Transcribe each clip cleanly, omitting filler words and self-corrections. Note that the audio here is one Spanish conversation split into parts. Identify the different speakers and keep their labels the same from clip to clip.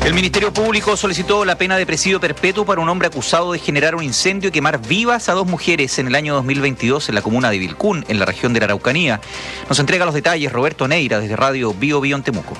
Speaker 1: El Ministerio Público solicitó la pena de presidio perpetuo para un hombre acusado de generar un incendio y quemar vivas a 2 mujeres en el año 2022 en la comuna de Vilcún, en la región de la Araucanía. Nos entrega los detalles Roberto Neira desde Radio Bio Bio en Temuco.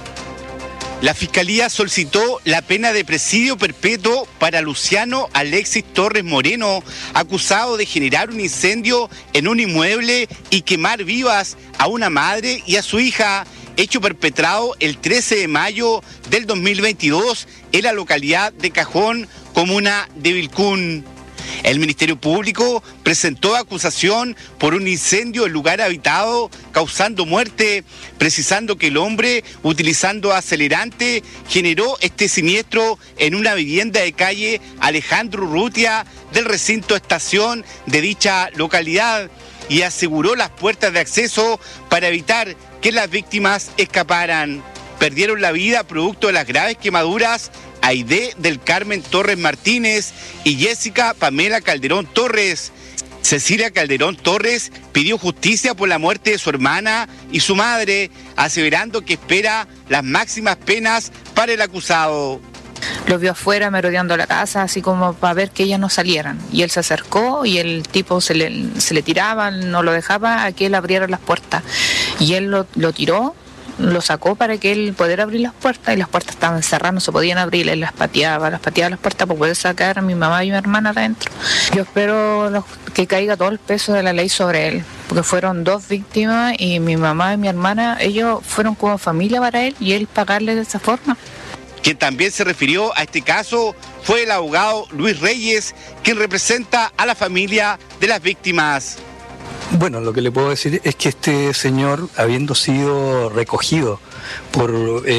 Speaker 2: La Fiscalía solicitó la pena de presidio perpetuo para Luciano Alexis Torres Moreno, acusado de generar un incendio en un inmueble y quemar vivas a una madre y a su hija, hecho perpetrado el 13 de mayo del 2022 en la localidad de Cajón, comuna de Vilcún. El Ministerio Público presentó acusación por un incendio en lugar habitado causando muerte, precisando que el hombre, utilizando acelerante, generó este siniestro en una vivienda de calle Alejandro Urrutia del recinto estación de dicha localidad y aseguró las puertas de acceso para evitar que las víctimas escaparan. Perdieron la vida producto de las graves quemaduras Aide del Carmen Torres Martínez y Jessica Pamela Calderón Torres. Cecilia Calderón Torres pidió justicia por la muerte de su hermana y su madre, aseverando que espera las máximas penas para el acusado.
Speaker 3: Los vio afuera merodeando la casa, así como para ver que ellas no salieran. Y él se acercó y el tipo se le tiraba, no lo dejaba a que él abriera las puertas. Y él lo tiró, lo sacó para que él pudiera abrir las puertas, y las puertas estaban cerradas, no se podían abrir. Él las pateaba las puertas para poder sacar a mi mamá y mi hermana adentro. Yo espero que caiga todo el peso de la ley sobre él, porque fueron 2 víctimas y mi mamá y mi hermana, ellos fueron como familia para él y él pagarle de esa forma.
Speaker 2: Quien también se refirió a este caso fue el abogado Luis Reyes, quien representa a la familia de las víctimas.
Speaker 4: Bueno, lo que le puedo decir es que este señor, habiendo sido recogido por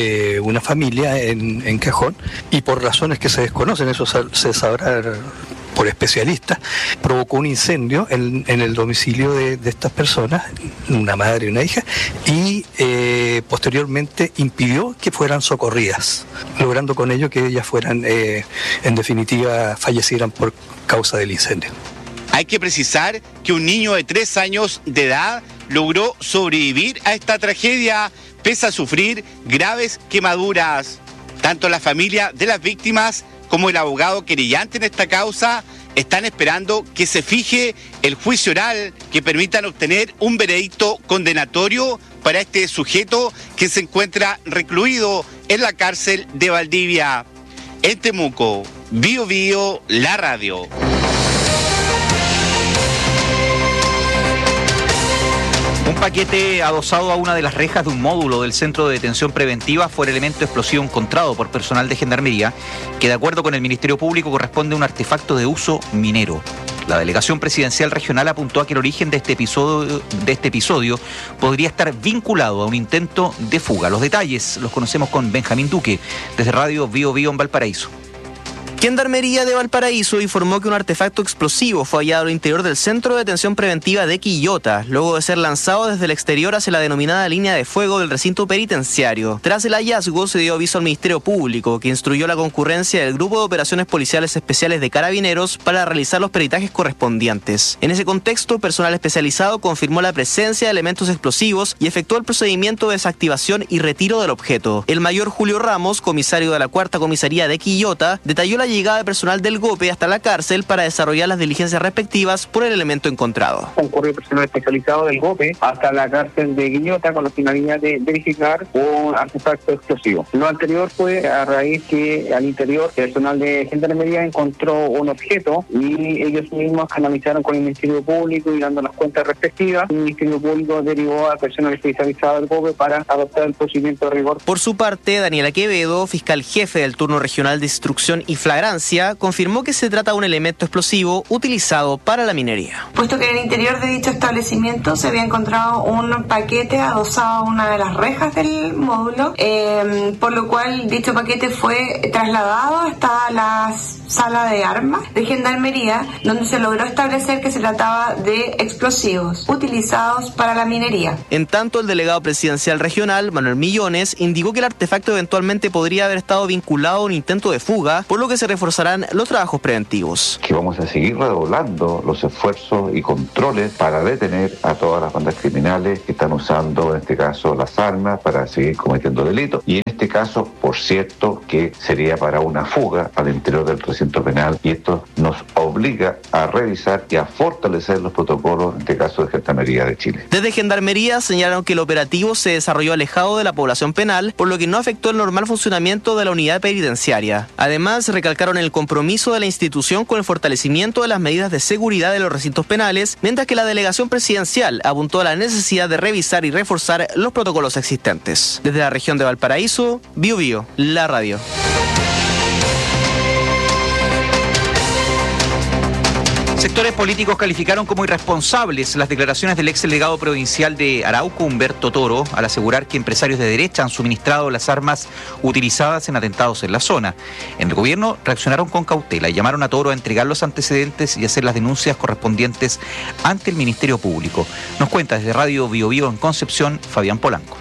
Speaker 4: una familia en Cajón, y por razones que se desconocen, eso se sabrá por especialistas, provocó un incendio en el domicilio de estas personas, una madre y una hija, y posteriormente impidió que fueran socorridas, logrando con ello que ellas fueran, en definitiva, fallecieran por causa del incendio.
Speaker 2: Hay que precisar que un niño de 3 años de edad logró sobrevivir a esta tragedia pese a sufrir graves quemaduras. Tanto la familia de las víctimas como el abogado querellante en esta causa están esperando que se fije el juicio oral que permitan obtener un veredicto condenatorio para este sujeto que se encuentra recluido en la cárcel de Valdivia. En Temuco, Bio Bio, la radio.
Speaker 1: Un paquete adosado a una de las rejas de un módulo del Centro de Detención Preventiva fue el elemento explosivo encontrado por personal de Gendarmería, que de acuerdo con el Ministerio Público corresponde a un artefacto de uso minero. La Delegación Presidencial Regional apuntó a que el origen de este episodio podría estar vinculado a un intento de fuga. Los detalles los conocemos con Benjamín Duque, desde Radio Bio Bio en Valparaíso.
Speaker 5: Gendarmería de Valparaíso informó que un artefacto explosivo fue hallado al interior del Centro de Detención Preventiva de Quillota, luego de ser lanzado desde el exterior hacia la denominada línea de fuego del recinto penitenciario. Tras el hallazgo se dio aviso al Ministerio Público, que instruyó la concurrencia del Grupo de Operaciones Policiales Especiales de Carabineros para realizar los peritajes correspondientes. En ese contexto, personal especializado confirmó la presencia de elementos explosivos y efectuó el procedimiento de desactivación y retiro del objeto. El mayor Julio Ramos, comisario de la 4ª Comisaría de Quillota, detalló la llegada de personal del GOPE hasta la cárcel para desarrollar las diligencias respectivas por el elemento encontrado.
Speaker 6: Concurrió personal especializado del GOPE hasta la cárcel de Quillota con la finalidad de verificar un artefacto explosivo. Lo anterior fue a raíz que al interior el personal de Gendarmería encontró un objeto y ellos mismos canalizaron con el Ministerio Público y dando las cuentas respectivas. El Ministerio Público derivó al personal especializado del GOPE para adoptar el procedimiento de rigor.
Speaker 5: Por su parte, Daniela Quevedo, fiscal jefe del turno regional de instrucción y flagrancia, confirmó que se trata de un elemento explosivo utilizado para la minería.
Speaker 7: Puesto que en el interior de dicho establecimiento se había encontrado un paquete adosado a una de las rejas del módulo, por lo cual dicho paquete fue trasladado hasta la sala de armas de Gendarmería, donde se logró establecer que se trataba de explosivos utilizados para la minería.
Speaker 5: En tanto, el delegado presidencial regional, Manuel Millones, indicó que el artefacto eventualmente podría haber estado vinculado a un intento de fuga, por lo que se reforzarán los trabajos preventivos.
Speaker 8: Que vamos a seguir redoblando los esfuerzos y controles para detener a todas las bandas criminales que están usando, en este caso, las armas para seguir cometiendo delitos. Y en este caso, por cierto, que sería para una fuga al interior del recinto penal. Y esto nos obliga a revisar y a fortalecer los protocolos, en este caso, de Gendarmería de Chile.
Speaker 5: Desde Gendarmería señalaron que el operativo se desarrolló alejado de la población penal, por lo que no afectó el normal funcionamiento de la unidad penitenciaria. Además, recalcaron el compromiso de la institución con el fortalecimiento de las medidas de seguridad de los recintos penales, mientras que la delegación presidencial apuntó a la necesidad de revisar y reforzar los protocolos existentes. Desde la región de Valparaíso, Biobío, la radio.
Speaker 1: Sectores políticos calificaron como irresponsables las declaraciones del ex delegado provincial de Arauco, Humberto Toro, al asegurar que empresarios de derecha han suministrado las armas utilizadas en atentados en la zona. En el gobierno reaccionaron con cautela y llamaron a Toro a entregar los antecedentes y hacer las denuncias correspondientes ante el Ministerio Público. Nos cuenta desde Radio Biobío en Concepción, Fabián Polanco.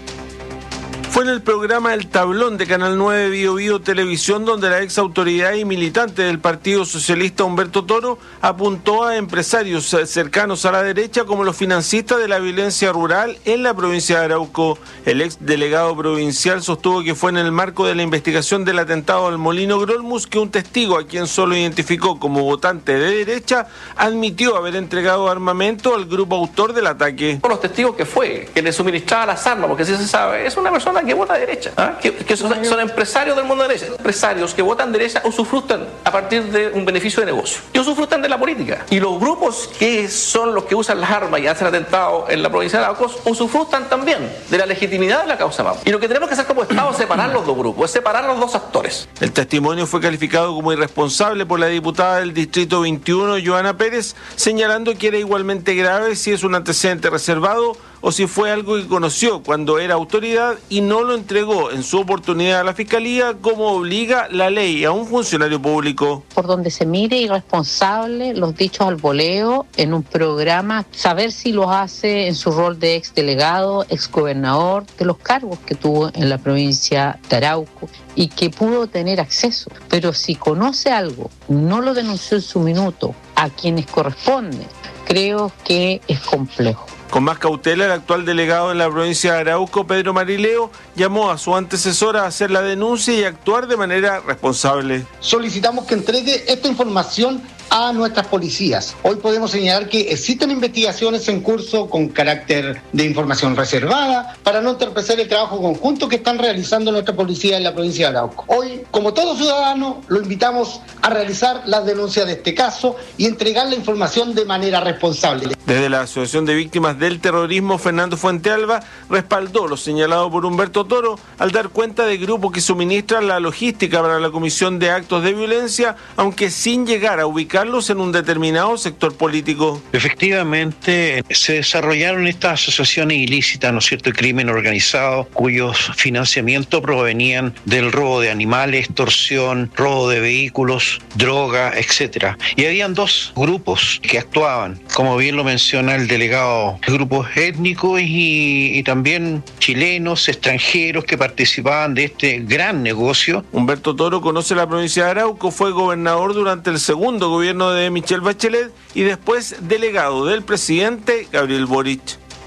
Speaker 9: Fue en el programa El Tablón de Canal 9 Biobío Televisión donde la ex autoridad y militante del Partido Socialista Humberto Toro apuntó a empresarios cercanos a la derecha como los financistas de la violencia rural en la provincia de Arauco. El ex delegado provincial sostuvo que fue en el marco de la investigación del atentado al Molino Grolmus que un testigo, a quien solo identificó como votante de derecha, admitió haber entregado armamento al grupo autor del ataque.
Speaker 10: Los testigos que fue, que le suministraba las armas, porque si se sabe, es una persona que vota derecha, que son empresarios del mundo de derecha, empresarios que votan derecha usufructan a partir de un beneficio de negocio y usufructan de la política. Y los grupos que son los que usan las armas y hacen atentados en la provincia de Arauco usufructan también de la legitimidad de la causa MAPU. Y lo que tenemos que hacer como Estado es separar los dos grupos, es separar los dos actores.
Speaker 9: El testimonio fue calificado como irresponsable por la diputada del Distrito 21, Joana Pérez, señalando que era igualmente grave si es un antecedente reservado o si fue algo que conoció cuando era autoridad y no lo entregó en su oportunidad a la Fiscalía como obliga la ley a un funcionario público.
Speaker 11: Por donde se mire irresponsable los dichos al voleo en un programa, saber si los hace en su rol de ex delegado, ex gobernador, de los cargos que tuvo en la provincia de Arauco y que pudo tener acceso. Pero si conoce algo, no lo denunció en su minuto a quienes corresponde, creo que es complejo.
Speaker 9: Con más cautela, el actual delegado en la provincia de Arauco, Pedro Marileo, llamó a su antecesora a hacer la denuncia y actuar de manera responsable.
Speaker 12: Solicitamos que entregue esta información a nuestras policías. Hoy podemos señalar que existen investigaciones en curso con carácter de información reservada para no entorpecer el trabajo conjunto que están realizando nuestra policía en la provincia de Arauco. Hoy, como todo ciudadano, lo invitamos a realizar las denuncias de este caso y entregar la información de manera responsable.
Speaker 9: Desde la Asociación de Víctimas del Terrorismo, Fernando Fuentealba respaldó lo señalado por Humberto Toro al dar cuenta de grupos que suministran la logística para la comisión de actos de violencia, aunque sin llegar a ubicarlos en un determinado sector político.
Speaker 13: Efectivamente, se desarrollaron estas asociaciones ilícitas, ¿no es cierto?, de crimen organizado, cuyos financiamientos provenían del robo de animales, extorsión, robo de vehículos, droga, etcétera. Y habían dos grupos que actuaban, como bien lo menciona el delegado, grupos étnicos y también chilenos, extranjeros que participaban de este gran negocio.
Speaker 9: Humberto Toro conoce la provincia de Arauco, fue gobernador durante el segundo gobierno de Michelle Bachelet y después delegado del presidente Gabriel Boric.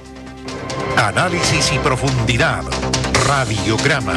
Speaker 14: Análisis y profundidad. Radiograma.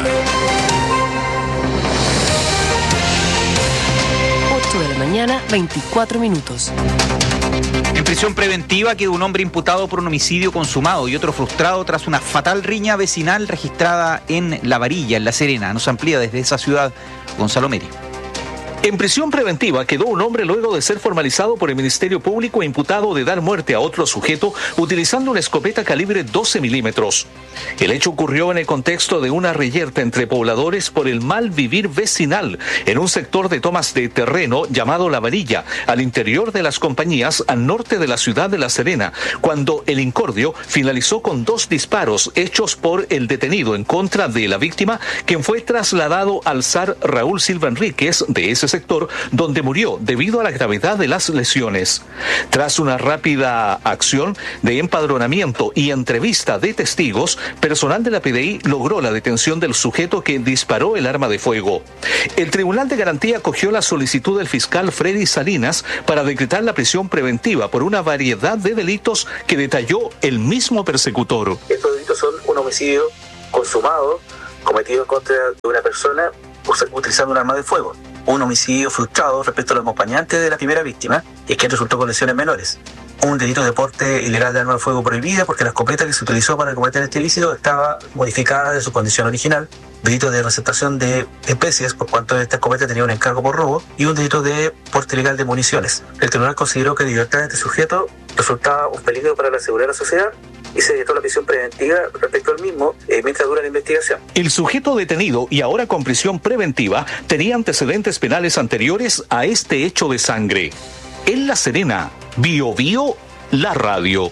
Speaker 15: 8 de la mañana, 24 minutos.
Speaker 1: En prisión preventiva quedó un hombre imputado por un homicidio consumado y otro frustrado tras una fatal riña vecinal registrada en La Varilla, en La Serena. Nos amplía desde esa ciudad Gonzalo Meri.
Speaker 16: En prisión preventiva quedó un hombre luego de ser formalizado por el Ministerio Público e imputado de dar muerte a otro sujeto utilizando una escopeta calibre 12 milímetros. El hecho ocurrió en el contexto de una reyerta entre pobladores por el mal vivir vecinal en un sector de tomas de terreno llamado La Varilla, al interior de las compañías al norte de la ciudad de La Serena, cuando el incordio finalizó con 2 disparos hechos por el detenido en contra de la víctima, quien fue trasladado al SAR Raúl Silva Enríquez de ese sector, donde murió debido a la gravedad de las lesiones. Tras una rápida acción de empadronamiento y entrevista de testigos, personal de la PDI logró la detención del sujeto que disparó el arma de fuego. El Tribunal de Garantía acogió la solicitud del fiscal Freddy Salinas para decretar la prisión preventiva por una variedad de delitos que detalló el mismo persecutor.
Speaker 17: Estos delitos son un homicidio consumado, cometido en contra de una persona utilizando un arma de fuego, un homicidio frustrado respecto al acompañante de la primera víctima, y es que resultó con lesiones menores, un delito de porte ilegal de arma de fuego prohibida porque la escopeta que se utilizó para cometer este ilícito estaba modificada de su condición original, delito de receptación de especies por cuanto esta escopeta tenía un encargo por robo, y un delito de porte ilegal de municiones. El tribunal consideró que la libertad de este sujeto resultaba un peligro para la seguridad de la sociedad y se decretó la prisión preventiva respecto al mismo mientras dura la investigación.
Speaker 16: El sujeto detenido y ahora con prisión preventiva tenía antecedentes penales anteriores a este hecho de sangre. En La Serena, Bio Bio, la radio.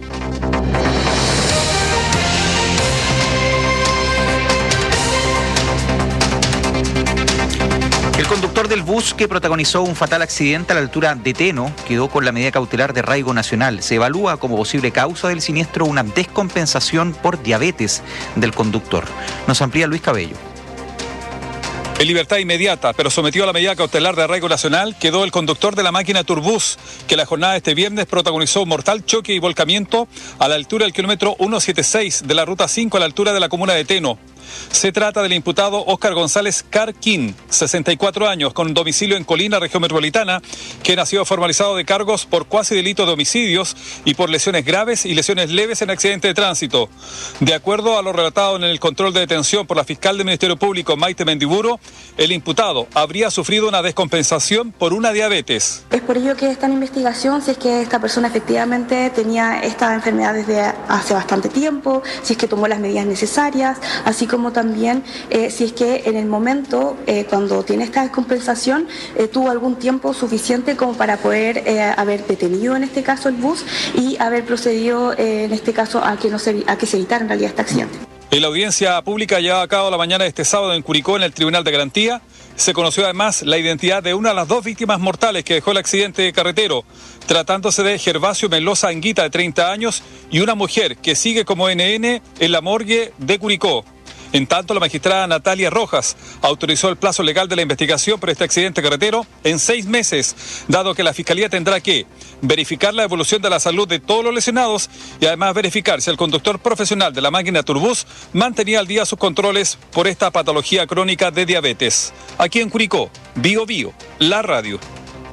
Speaker 1: El conductor del bus que protagonizó un fatal accidente a la altura de Teno quedó con la medida cautelar de arraigo nacional. Se evalúa como posible causa del siniestro una descompensación por diabetes del conductor. Nos amplía Luis Cabello.
Speaker 18: En libertad inmediata, pero sometido a la medida cautelar de arraigo nacional, quedó el conductor de la máquina Turbus, que la jornada de este viernes protagonizó un mortal choque y volcamiento a la altura del kilómetro 176 de la ruta 5 a la altura de la comuna de Teno. Se trata del imputado Óscar González Carquín, 64 años, con domicilio en Colina, región metropolitana, quien ha sido formalizado de cargos por cuasi delito de homicidios y por lesiones graves y lesiones leves en accidente de tránsito. De acuerdo a lo relatado en el control de detención por la fiscal del Ministerio Público, Maite Mendiburo, el imputado habría sufrido una descompensación por una diabetes.
Speaker 19: Es por ello que está en investigación si es que esta persona efectivamente tenía esta enfermedad desde hace bastante tiempo, si es que tomó las medidas necesarias, así como también si es que en el momento cuando tiene esta descompensación tuvo algún tiempo suficiente como para poder haber detenido en este caso el bus y haber procedido en este caso a que se evitara en realidad este accidente.
Speaker 18: En la audiencia pública llevada a cabo la mañana de este sábado en Curicó, en el Tribunal de Garantía, se conoció además la identidad de una de las dos víctimas mortales que dejó el accidente carretero, tratándose de Gervasio Menloza Anguita, de 30 años, y una mujer que sigue como NN en la morgue de Curicó. En tanto, la magistrada Natalia Rojas autorizó el plazo legal de la investigación por este accidente carretero en 6 meses, dado que la Fiscalía tendrá que verificar la evolución de la salud de todos los lesionados y además verificar si el conductor profesional de la máquina Turbus mantenía al día sus controles por esta patología crónica de diabetes. Aquí en Curicó, Bio Bio, la radio.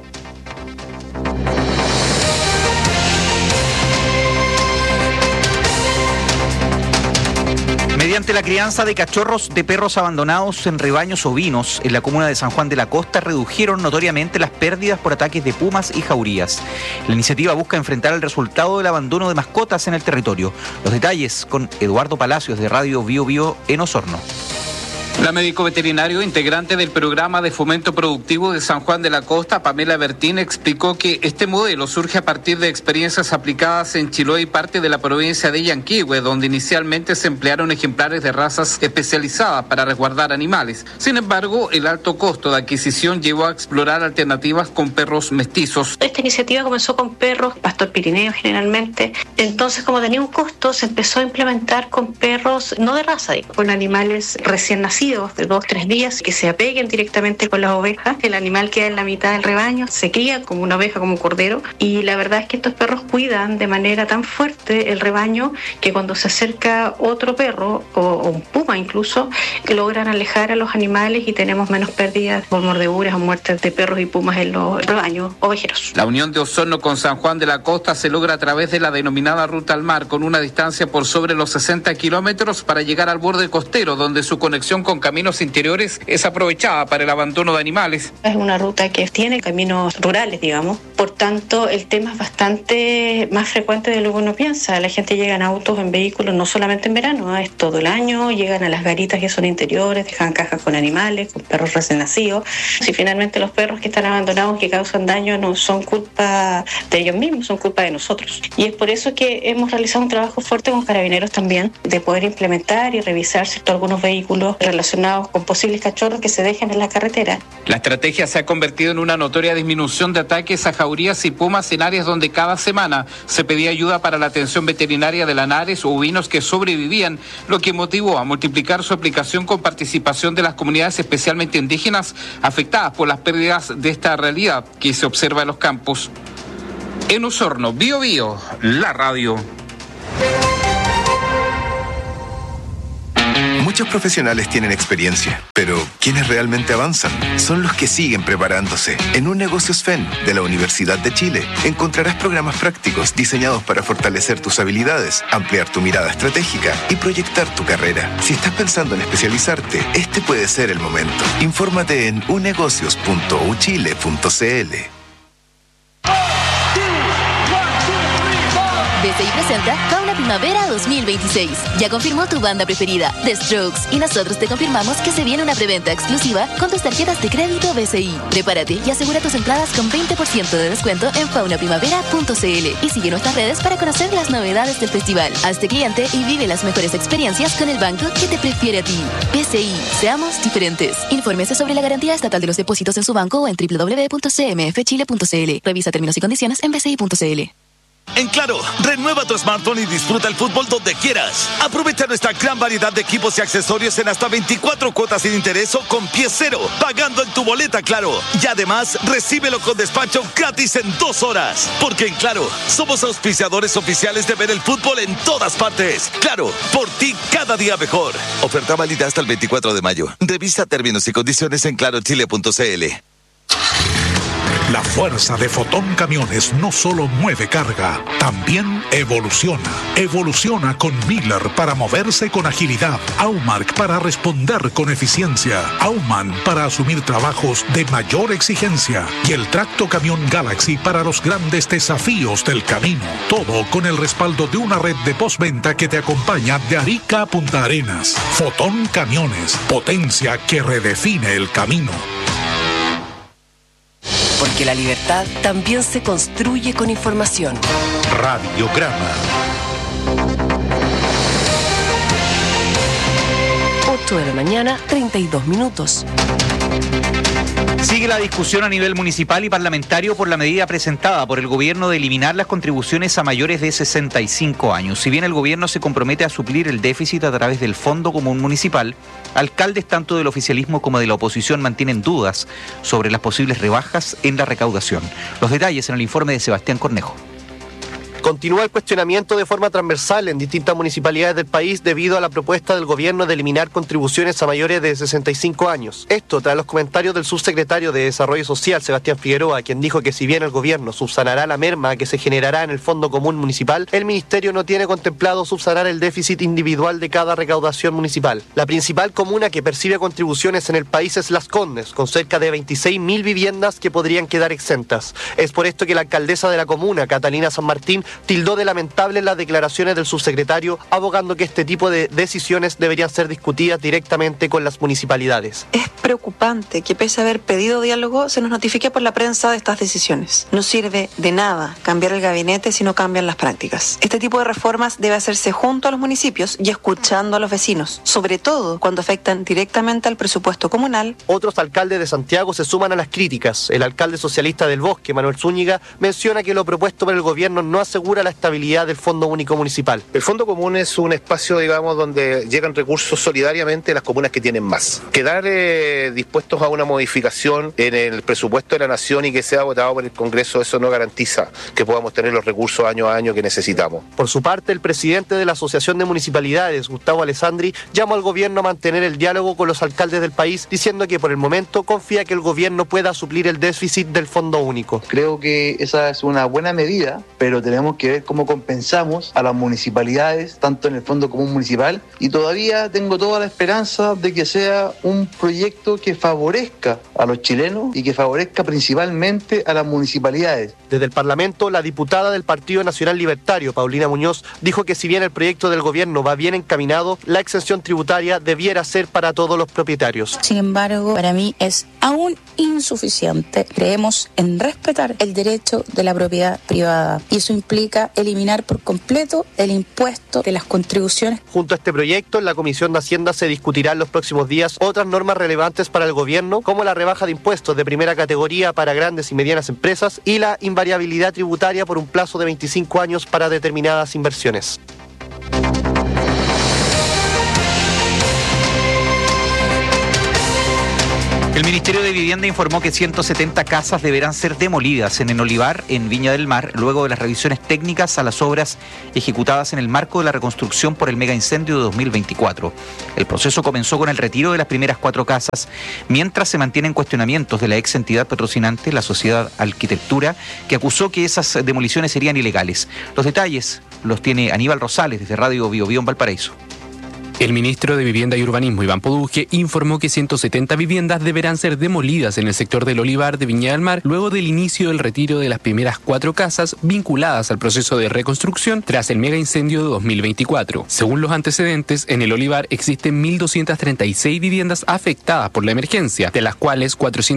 Speaker 1: Mediante la crianza de cachorros de perros abandonados en rebaños ovinos en la comuna de San Juan de la Costa, redujeron notoriamente las pérdidas por ataques de pumas y jaurías. La iniciativa busca enfrentar el resultado del abandono de mascotas en el territorio. Los detalles con Eduardo Palacios de Radio Bio Bio en Osorno.
Speaker 20: La médico veterinario integrante del programa de fomento productivo de San Juan de la Costa, Pamela Bertín, explicó que este modelo surge a partir de experiencias aplicadas en Chiloé y parte de la provincia de Yanquihue, donde inicialmente se emplearon ejemplares de razas especializadas para resguardar animales. Sin embargo, el alto costo de adquisición llevó a explorar alternativas con perros mestizos.
Speaker 21: Esta iniciativa comenzó con perros, pastor pirineo generalmente. Entonces, como tenía un costo, se empezó a implementar con perros no de raza, con animales recién nacidos de 2-3 días que se apeguen directamente con las ovejas. El animal queda en la mitad del rebaño, se cría como una oveja, como un cordero, y la verdad es que estos perros cuidan de manera tan fuerte el rebaño que cuando se acerca otro perro o un puma incluso, logran alejar a los animales y tenemos menos pérdidas por mordeduras o muertes de perros y pumas en los rebaños ovejeros.
Speaker 20: La unión de Osorno con San Juan de la Costa se logra a través de la denominada Ruta al Mar, con una distancia por sobre los 60 kilómetros para llegar al borde costero, donde su conexión con caminos interiores es aprovechada para el abandono de animales.
Speaker 21: Es una ruta que tiene caminos rurales, digamos, por tanto el tema es bastante más frecuente de lo que uno piensa. La gente llega en autos, en vehículos, no solamente en verano, es todo el año, llegan a las garitas que son interiores, dejan cajas con animales, con perros recién nacidos. Si finalmente los perros que están abandonados, que causan daño, no son culpa de ellos mismos, son culpa de nosotros. Y es por eso que hemos realizado un trabajo fuerte con Carabineros también, de poder implementar y revisar algunos vehículos relacionados relacionados con posibles cachorros que se dejan en la carretera.
Speaker 20: La estrategia se ha convertido en una notoria disminución de ataques a jaurías y pumas en áreas donde cada semana se pedía ayuda para la atención veterinaria de lanares o ovinos que sobrevivían, lo que motivó a multiplicar su aplicación con participación de las comunidades especialmente indígenas afectadas por las pérdidas de esta realidad que se observa en los campos. En Osorno, Bío Bío, la radio.
Speaker 3: Muchos profesionales tienen experiencia, pero quienes realmente avanzan son los que siguen preparándose. En Un Negocios FEN de la Universidad de Chile encontrarás programas prácticos diseñados para fortalecer tus habilidades, ampliar tu mirada estratégica y proyectar tu carrera. Si estás pensando en especializarte, este puede ser el momento. Infórmate en unegocios.uchile.cl.
Speaker 22: BCI presenta Fauna Primavera 2026. Ya confirmó tu banda preferida, The Strokes, y nosotros te confirmamos que se viene una preventa exclusiva con tus tarjetas de crédito BCI. Prepárate y asegura tus entradas con 20% de descuento en faunaprimavera.cl y sigue nuestras redes para conocer las novedades del festival. Hazte cliente y vive las mejores experiencias con el banco que te prefiere a ti. BCI, seamos diferentes. Infórmese sobre la garantía estatal de los depósitos en su banco o en www.cmfchile.cl. Revisa términos y condiciones en bci.cl.
Speaker 23: En Claro, renueva tu smartphone y disfruta el fútbol donde quieras. Aprovecha nuestra gran variedad de equipos y accesorios en hasta 24 cuotas sin interés o con pie cero, pagando en tu boleta Claro. Y además, recíbelo con despacho gratis en 2 horas. Porque en Claro, somos auspiciadores oficiales de ver el fútbol en todas partes. Claro, por ti cada día mejor. Oferta válida hasta el 24 de mayo. Revisa términos y condiciones en clarochile.cl.
Speaker 14: La fuerza de Fotón Camiones no solo mueve carga, también evoluciona. Evoluciona con Miller para moverse con agilidad, Aumark para responder con eficiencia, Auman para asumir trabajos de mayor exigencia y el Tracto Camión Galaxy para los grandes desafíos del camino. Todo con el respaldo de una red de postventa que te acompaña de Arica a Punta Arenas. Fotón Camiones, potencia que redefine el camino.
Speaker 15: Porque la libertad también se construye con información.
Speaker 14: Radiograma.
Speaker 15: 8 de la mañana, 32 minutos.
Speaker 1: Sigue la discusión a nivel municipal y parlamentario por la medida presentada por el gobierno de eliminar las contribuciones a mayores de 65 años. Si bien el gobierno se compromete a suplir el déficit a través del Fondo Común Municipal, alcaldes tanto del oficialismo como de la oposición mantienen dudas sobre las posibles rebajas en la recaudación. Los detalles en el informe de Sebastián Cornejo.
Speaker 24: Continúa el cuestionamiento de forma transversal en distintas municipalidades del país debido a la propuesta del gobierno de eliminar contribuciones a mayores de 65 años. Esto tras los comentarios del subsecretario de Desarrollo Social, Sebastián Figueroa, quien dijo que si bien el gobierno subsanará la merma que se generará en el Fondo Común Municipal, el ministerio no tiene contemplado subsanar el déficit individual de cada recaudación municipal. La principal comuna que percibe contribuciones en el país es Las Condes, con cerca de 26.000 viviendas que podrían quedar exentas. Es por esto que la alcaldesa de la comuna, Catalina San Martín, tildó de lamentable las declaraciones del subsecretario, abogando que este tipo de decisiones deberían ser discutidas directamente con las municipalidades.
Speaker 25: Es preocupante que pese a haber pedido diálogo, se nos notifique por la prensa de estas decisiones. No sirve de nada cambiar el gabinete si no cambian las prácticas. Este tipo de reformas debe hacerse junto a los municipios y escuchando a los vecinos, sobre todo cuando afectan directamente al presupuesto comunal.
Speaker 24: Otros alcaldes de Santiago se suman a las críticas. El alcalde socialista del Bosque, Manuel Zúñiga, menciona que lo propuesto por el gobierno no asegura la estabilidad del Fondo Único Municipal.
Speaker 26: El Fondo Común es un espacio, digamos, donde llegan recursos solidariamente a las comunas que tienen más. Quedar dispuestos a una modificación en el presupuesto de la Nación y que sea votado por el Congreso, eso no garantiza que podamos tener los recursos año a año que necesitamos.
Speaker 24: Por su parte, el presidente de la Asociación de Municipalidades, Gustavo Alessandri, llamó al gobierno a mantener el diálogo con los alcaldes del país, diciendo que por el momento confía que el gobierno pueda suplir el déficit del Fondo Único.
Speaker 27: Creo que esa es una buena medida, pero tenemos que ver cómo compensamos a las municipalidades, tanto en el Fondo Común Municipal, y todavía tengo toda la esperanza de que sea un proyecto que favorezca a los chilenos y que favorezca principalmente a las municipalidades.
Speaker 24: Desde el Parlamento, la diputada del Partido Nacional Libertario, Paulina Muñoz, dijo que si bien el proyecto del gobierno va bien encaminado, la exención tributaria debiera ser para todos los propietarios.
Speaker 2: Sin embargo, para mí es aún insuficiente. Creemos en respetar el derecho de la propiedad privada y eso implica eliminar por completo el impuesto de las contribuciones.
Speaker 24: Junto a este proyecto, en la Comisión de Hacienda se discutirá en los próximos días otras normas relevantes para el gobierno, como la rebaja de impuestos de primera categoría para grandes y medianas empresas y la invariabilidad tributaria por un plazo de 25 años para determinadas inversiones.
Speaker 1: El Ministerio de Vivienda informó que 170 casas deberán ser demolidas en el Olivar, en Viña del Mar, luego de las revisiones técnicas a las obras ejecutadas en el marco de la reconstrucción por el mega incendio de 2024. El proceso comenzó con el retiro de las primeras 4 casas, mientras se mantienen cuestionamientos de la ex entidad patrocinante, la Sociedad Arquitectura, que acusó que esas demoliciones serían ilegales. Los detalles los tiene Aníbal Rosales desde Radio Bio Bio en Valparaíso.
Speaker 4: El ministro de Vivienda y Urbanismo, Iván Poduje, informó que 170 viviendas deberán ser demolidas en el sector del Olivar de Viña del Mar luego del inicio del retiro de las primeras 4 casas vinculadas al proceso de reconstrucción tras el mega incendio de 2024. Según los antecedentes, en el Olivar existen 1.236 viviendas afectadas por la emergencia, de las cuales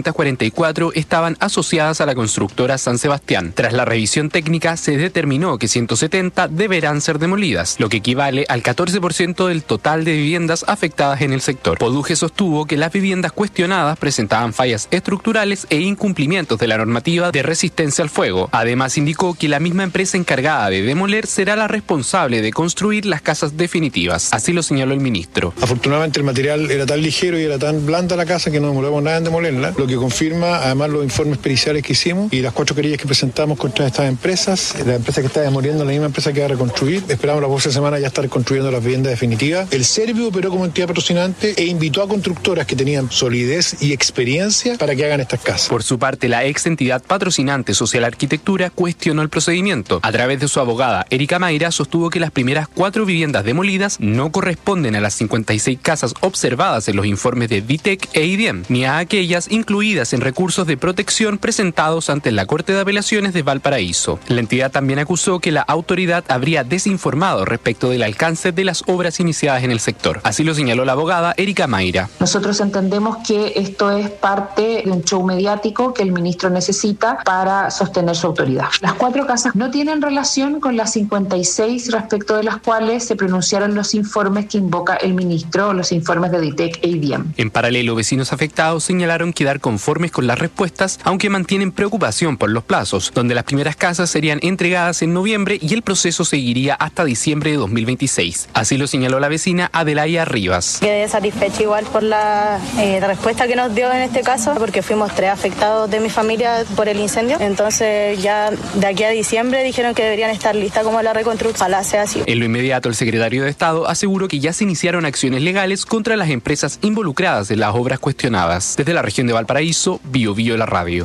Speaker 4: 444 estaban asociadas a la constructora San Sebastián. Tras la revisión técnica, se determinó que 170 deberán ser demolidas, lo que equivale al 14% del total de viviendas afectadas en el sector. Poduje sostuvo que las viviendas cuestionadas presentaban fallas estructurales e incumplimientos de la normativa de resistencia al fuego. Además, indicó que la misma empresa encargada de demoler será la responsable de construir las casas definitivas. Así lo señaló el ministro.
Speaker 5: Afortunadamente el material era tan ligero y era tan blanda la casa que no demoramos nada en demolerla, lo que confirma además los informes periciales que hicimos y las 4 querellas que presentamos contra estas empresas. La empresa que está demoliendo es la misma empresa que va a reconstruir. Esperamos la próxima semana ya estar construyendo las viviendas definitivas. El Servio operó como entidad patrocinante e invitó a constructoras que tenían solidez y experiencia para que hagan estas casas.
Speaker 4: Por su parte, la ex entidad patrocinante Social Arquitectura cuestionó el procedimiento. A través de su abogada, Erika Mayra, sostuvo que las primeras 4 viviendas demolidas no corresponden a las 56 casas observadas en los informes de DITEC e IDIEM, ni a aquellas incluidas en recursos de protección presentados ante la Corte de Apelaciones de Valparaíso. La entidad también acusó que la autoridad habría desinformado respecto del alcance de las obras iniciadas en el sector. Así lo señaló la abogada Erika Mayra.
Speaker 6: Nosotros entendemos que esto es parte de un show mediático que el ministro necesita para sostener su autoridad. Las 4 casas no tienen relación con las 56 respecto de las cuales se pronunciaron los informes que invoca el ministro, los informes de DITEC e IDIEM.
Speaker 4: En paralelo, vecinos afectados señalaron quedar conformes con las respuestas, aunque mantienen preocupación por los plazos, donde las primeras casas serían entregadas en noviembre y el proceso seguiría hasta diciembre de 2026. Así lo señaló la vecina Adelaya Rivas.
Speaker 7: Quedé satisfecha igual por la respuesta que nos dio en este caso, porque fuimos 3 afectados de mi familia por el incendio. Entonces ya de aquí a diciembre dijeron que deberían estar listas como la reconstrucción. Ojalá sea así.
Speaker 4: En lo inmediato, el secretario de Estado aseguró que ya se iniciaron acciones legales contra las empresas involucradas en las obras cuestionadas. Desde la región de Valparaíso, Bio Bio la radio.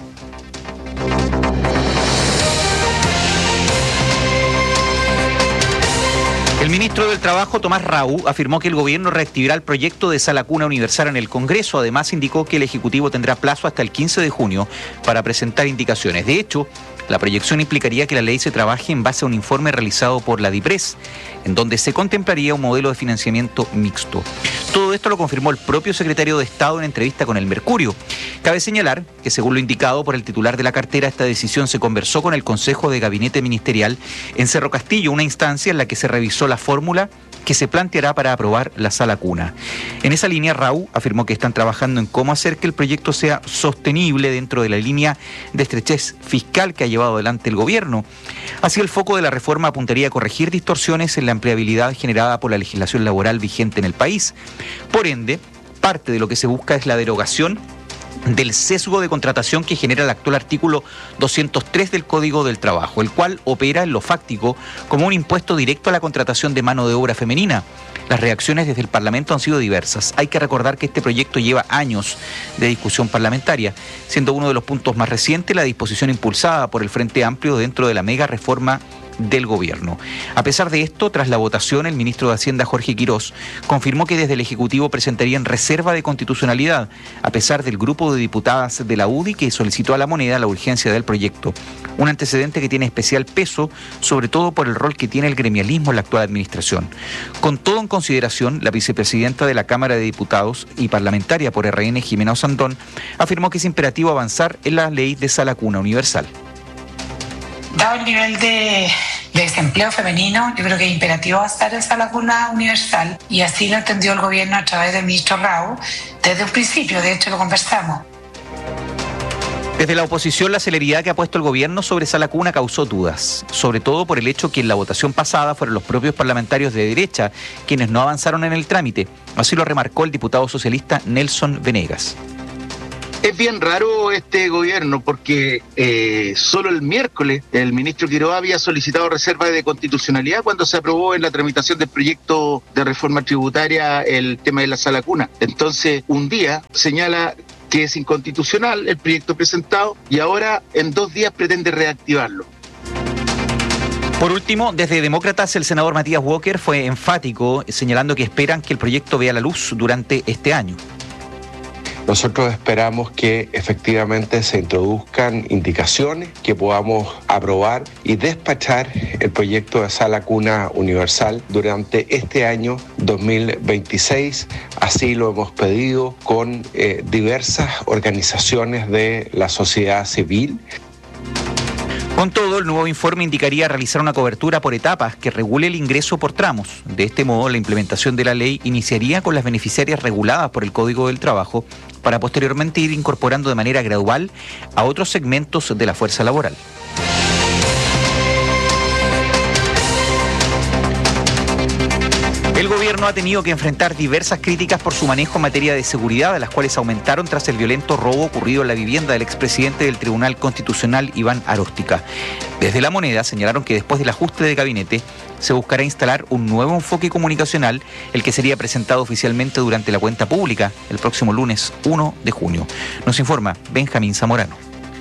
Speaker 1: El ministro del Trabajo, Tomás Raúl, afirmó que el gobierno reactivará el proyecto de sala cuna universal en el Congreso. Además, indicó que el Ejecutivo tendrá plazo hasta el 15 de junio para presentar indicaciones. De hecho, la proyección implicaría que la ley se trabaje en base a un informe realizado por la DIPRES, en donde se contemplaría un modelo de financiamiento mixto. Todo esto lo confirmó el propio secretario de Estado en entrevista con El Mercurio. Cabe señalar que, según lo indicado por el titular de la cartera, esta decisión se conversó con el Consejo de Gabinete Ministerial en Cerro Castillo, una instancia en la que se revisó la fórmula que se planteará para aprobar la sala cuna. En esa línea, Raúl afirmó que están trabajando en cómo hacer que el proyecto sea sostenible dentro de la línea de estrechez fiscal que ha llevado adelante el gobierno. Así, el foco de la reforma apuntaría a corregir distorsiones en la empleabilidad generada por la legislación laboral vigente en el país. Por ende, parte de lo que se busca es la derogación del sesgo de contratación que genera el actual artículo 203 del Código del Trabajo, el cual opera en lo fáctico como un impuesto directo a la contratación de mano de obra femenina. Las reacciones desde el Parlamento han sido diversas. Hay que recordar que este proyecto lleva años de discusión parlamentaria, siendo uno de los puntos más recientes la disposición impulsada por el Frente Amplio dentro de la mega reforma del gobierno. A pesar de esto, tras la votación, el ministro de Hacienda, Jorge Quirós, confirmó que desde el Ejecutivo presentarían reserva de constitucionalidad, a pesar del grupo de diputadas de la UDI que solicitó a la moneda la urgencia del proyecto. Un antecedente que tiene especial peso, sobre todo por el rol que tiene el gremialismo en la actual administración. Con todo en consideración, la vicepresidenta de la Cámara de Diputados y parlamentaria por RN, Jimena Osandón, afirmó que es imperativo avanzar en la ley de sala cuna universal.
Speaker 8: Dado el nivel de desempleo femenino, yo creo que es imperativo avanzar esa laguna universal, y así lo entendió el gobierno a través del ministro Rao desde un principio. De hecho, lo conversamos.
Speaker 1: Desde la oposición, la celeridad que ha puesto el gobierno sobre esa lacuna causó dudas, sobre todo por el hecho que en la votación pasada fueron los propios parlamentarios de derecha quienes no avanzaron en el trámite. Así lo remarcó el diputado socialista Nelson Venegas.
Speaker 9: Es bien raro este gobierno porque solo el miércoles el ministro Quiroga había solicitado reserva de constitucionalidad cuando se aprobó en la tramitación del proyecto de reforma tributaria el tema de la sala cuna. Entonces, un día señala que es inconstitucional el proyecto presentado y ahora en 2 días pretende reactivarlo.
Speaker 1: Por último, desde Demócratas, el senador Matías Walker fue enfático, señalando que esperan que el proyecto vea la luz durante este año.
Speaker 10: Nosotros esperamos que efectivamente se introduzcan indicaciones, que podamos aprobar y despachar el proyecto de sala cuna universal durante este año 2026. Así lo hemos pedido con diversas organizaciones de la sociedad civil.
Speaker 1: Con todo, el nuevo informe indicaría realizar una cobertura por etapas que regule el ingreso por tramos. De este modo, la implementación de la ley iniciaría con las beneficiarias reguladas por el Código del Trabajo, para posteriormente ir incorporando de manera gradual a otros segmentos de la fuerza laboral. El gobierno ha tenido que enfrentar diversas críticas por su manejo en materia de seguridad, las cuales aumentaron tras el violento robo ocurrido en la vivienda del expresidente del Tribunal Constitucional, Iván Aróstica. Desde La Moneda señalaron que después del ajuste de gabinete se buscará instalar un nuevo enfoque comunicacional, el que sería presentado oficialmente durante la cuenta pública el próximo lunes 1 de junio. Nos informa Benjamín Zamorano.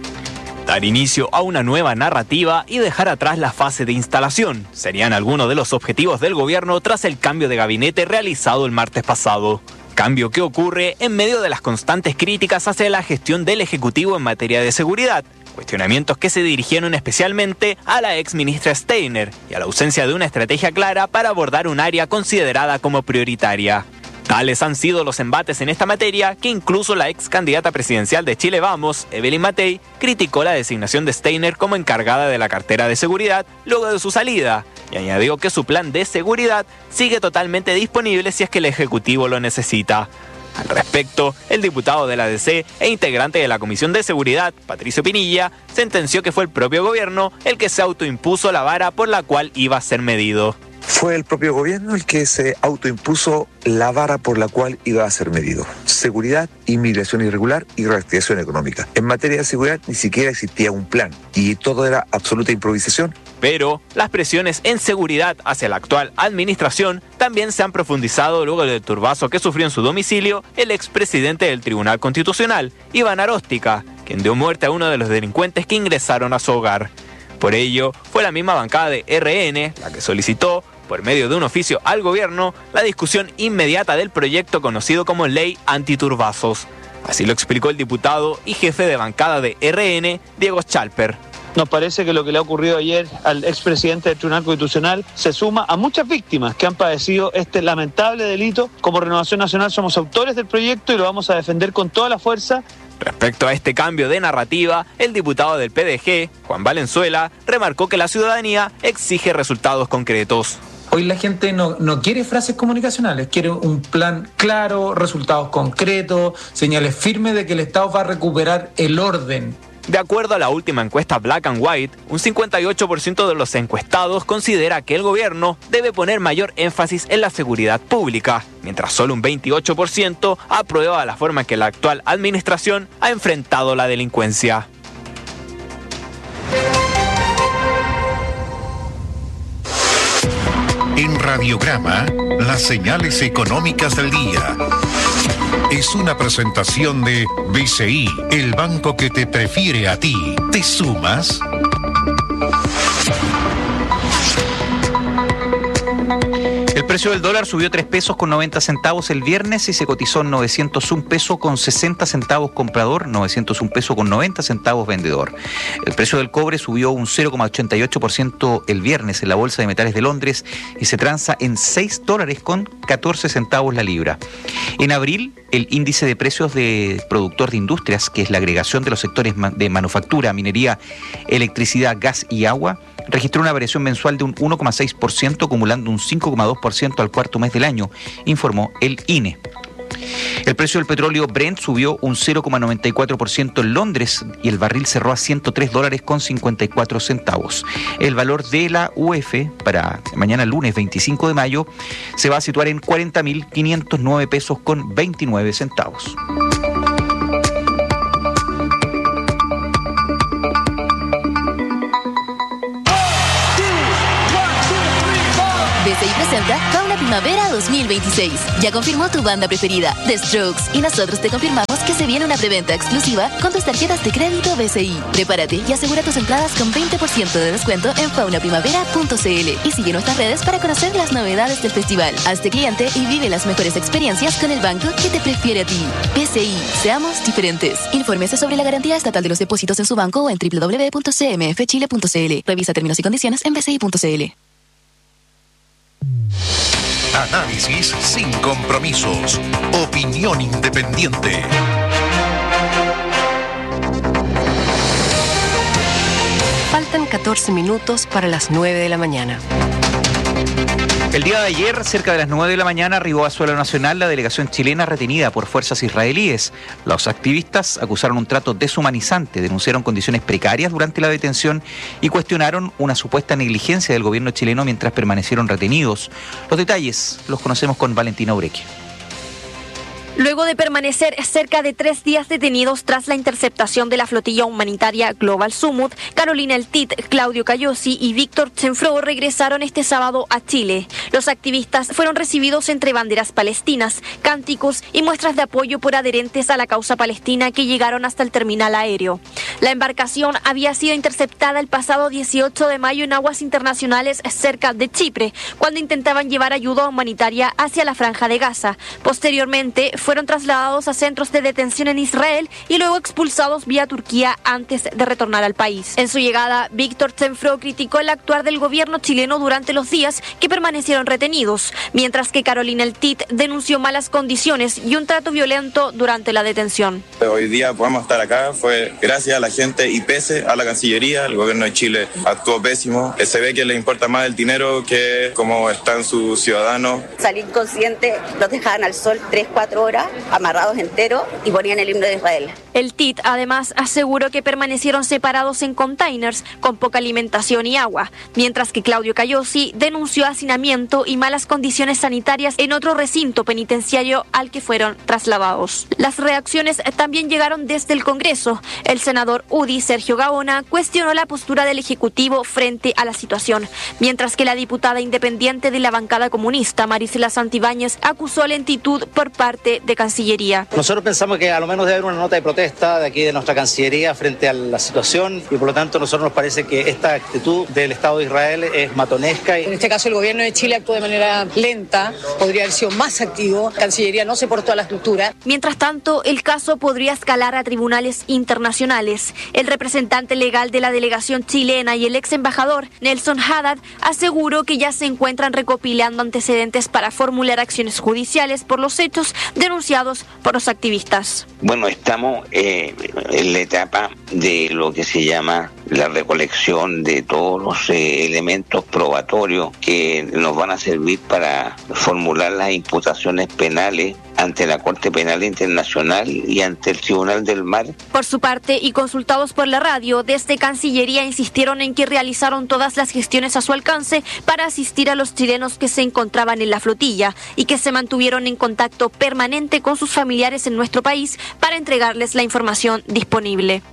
Speaker 11: Dar inicio a una nueva narrativa y dejar atrás la fase de instalación serían algunos de los objetivos del gobierno tras el cambio de gabinete realizado el martes pasado. Cambio que ocurre en medio de las constantes críticas hacia la gestión del Ejecutivo en materia de seguridad, cuestionamientos que se dirigieron especialmente a la ex ministra Steiner y a la ausencia de una estrategia clara para abordar un área considerada como prioritaria. Tales han sido los embates en esta materia que incluso la ex candidata presidencial de Chile Vamos, Evelyn Matei, criticó la designación de Steiner como encargada de la cartera de seguridad luego de su salida y añadió que su plan de seguridad sigue totalmente disponible si es que el Ejecutivo lo necesita. Al respecto, el diputado de la DC e integrante de la Comisión de Seguridad, Patricio Pinilla, sentenció que fue el propio gobierno el que se autoimpuso la vara por la cual iba a ser medido.
Speaker 12: Fue el propio gobierno el que se autoimpuso la vara por la cual iba a ser medido. Seguridad, inmigración irregular y reactivación económica. En materia de seguridad ni siquiera existía un plan y todo era absoluta improvisación.
Speaker 11: Pero las presiones en seguridad hacia la actual administración también se han profundizado luego del turbazo que sufrió en su domicilio el expresidente del Tribunal Constitucional, Iván Aróstica, quien dio muerte a uno de los delincuentes que ingresaron a su hogar. Por ello, fue la misma bancada de RN la que solicitó, por medio de un oficio al gobierno, la discusión inmediata del proyecto conocido como Ley Antiturbazos. Así lo explicó el diputado y jefe de bancada de RN, Diego Schalper.
Speaker 13: Nos parece que lo que le ha ocurrido ayer al expresidente del Tribunal Constitucional se suma a muchas víctimas que han padecido este lamentable delito. Como Renovación Nacional somos autores del proyecto y lo vamos a defender con toda la fuerza.
Speaker 11: Respecto a este cambio de narrativa, el diputado del PDG, Juan Valenzuela, remarcó que la ciudadanía exige resultados concretos.
Speaker 17: Hoy la gente no quiere frases comunicacionales, quiere un plan claro, resultados concretos, señales firmes de que el Estado va a recuperar el orden.
Speaker 11: De acuerdo a la última encuesta Black and White, un 58% de los encuestados considera que el gobierno debe poner mayor énfasis en la seguridad pública, mientras solo un 28% aprueba la forma en que la actual administración ha enfrentado la delincuencia.
Speaker 14: En Radiograma, las señales económicas del día. Es una presentación de BCI, el banco que te prefiere a ti. ¿Te sumas?
Speaker 1: El precio del dólar subió 3 pesos con 90 centavos el viernes y se cotizó en 901 pesos con 60 centavos comprador, 901 pesos con 90 centavos vendedor. El precio del cobre subió un 0,88% el viernes en la Bolsa de Metales de Londres y se transa en $6 con 14 centavos la libra. En abril, el índice de precios de productor de industrias, que es la agregación de los sectores de manufactura, minería, electricidad, gas y agua, registró una variación mensual de un 1,6%, acumulando un 5,2% al cuarto mes del año, informó el INE. El precio del petróleo Brent subió un 0,94% en Londres y el barril cerró a $103 con 54 centavos. El valor de la UF para mañana lunes 25 de mayo se va a situar en 40.509 pesos con 29 centavos.
Speaker 3: BCI presenta Fauna Primavera 2026. Ya confirmó tu banda preferida, The Strokes, y nosotros te confirmamos que se viene una preventa exclusiva con tus tarjetas de crédito BCI. Prepárate y asegura tus entradas con 20% de descuento en faunaprimavera.cl y sigue nuestras redes para conocer las novedades del festival. Hazte cliente y vive las mejores experiencias con el banco que te prefiere a ti. BCI, seamos diferentes. Infórmese sobre la garantía estatal de los depósitos en su banco o en www.cmfchile.cl. Revisa términos y condiciones en bci.cl.
Speaker 14: Análisis sin compromisos. Opinión independiente.
Speaker 15: Faltan 14 minutos para las 9 de la mañana.
Speaker 1: El día de ayer, cerca de las 9 de la mañana, arribó a suelo nacional la delegación chilena retenida por fuerzas israelíes. Los activistas acusaron un trato deshumanizante, denunciaron condiciones precarias durante la detención y cuestionaron una supuesta negligencia del gobierno chileno mientras permanecieron retenidos. Los detalles los conocemos con Valentina Ureque.
Speaker 16: Luego de permanecer cerca de 3 días detenidos tras la interceptación de la flotilla humanitaria Global Summit, Carolina El Tit, Claudio Cayosi y Víctor Chenfro regresaron este sábado a Chile. Los activistas fueron recibidos entre banderas palestinas, cánticos y muestras de apoyo por adherentes a la causa palestina que llegaron hasta el terminal aéreo. La embarcación había sido interceptada el pasado 18 de mayo en aguas internacionales cerca de Chipre, cuando intentaban llevar ayuda humanitaria hacia la Franja de Gaza. Posteriormente, fueron trasladados a centros de detención en Israel y luego expulsados vía Turquía antes de retornar al país. En su llegada, Víctor Chenfro criticó el actuar del gobierno chileno durante los días que permanecieron retenidos, mientras que Carolina El Tit denunció malas condiciones y un trato violento durante la detención.
Speaker 18: Hoy día podemos estar acá fue gracias a la gente y pese a la Cancillería. El gobierno de Chile actuó pésimo. Se ve que le importa más el dinero que cómo están sus ciudadanos.
Speaker 19: Salí inconsciente, los dejaban al sol 3-4 horas, amarrados enteros, y ponían el himno de Israel.
Speaker 16: El TIT además aseguró que permanecieron separados en containers con poca alimentación y agua, mientras que Claudio Cayosi denunció hacinamiento y malas condiciones sanitarias en otro recinto penitenciario al que fueron trasladados. Las reacciones también llegaron desde el Congreso. El senador UDI, Sergio Gaona, cuestionó la postura del Ejecutivo frente a la situación, mientras que la diputada independiente de la bancada comunista, Marisela Santibáñez, acusó lentitud por parte de Cancillería.
Speaker 20: Nosotros pensamos que a lo menos debe haber una nota de protesta de aquí de nuestra Cancillería frente a la situación y por lo tanto a nosotros nos parece que esta actitud del Estado de Israel es matonesca.
Speaker 21: En este caso el gobierno de Chile actuó de manera lenta, podría haber sido más activo, Cancillería no se portó a la estructura.
Speaker 16: Mientras tanto, el caso podría escalar a tribunales internacionales. El representante legal de la delegación chilena y el ex embajador Nelson Haddad aseguró que ya se encuentran recopilando antecedentes para formular acciones judiciales por los hechos denunciados por los activistas.
Speaker 22: Bueno, estamos en la etapa de lo que se llama la recolección de todos los elementos probatorios que nos van a servir para formular las imputaciones penales ante la Corte Penal Internacional y ante el Tribunal del Mar.
Speaker 16: Por su parte, y consultados por la radio, desde Cancillería insistieron en que realizaron todas las gestiones a su alcance para asistir a los chilenos que se encontraban en la flotilla y que se mantuvieron en contacto permanente con sus familiares en nuestro país para entregarles la información disponible.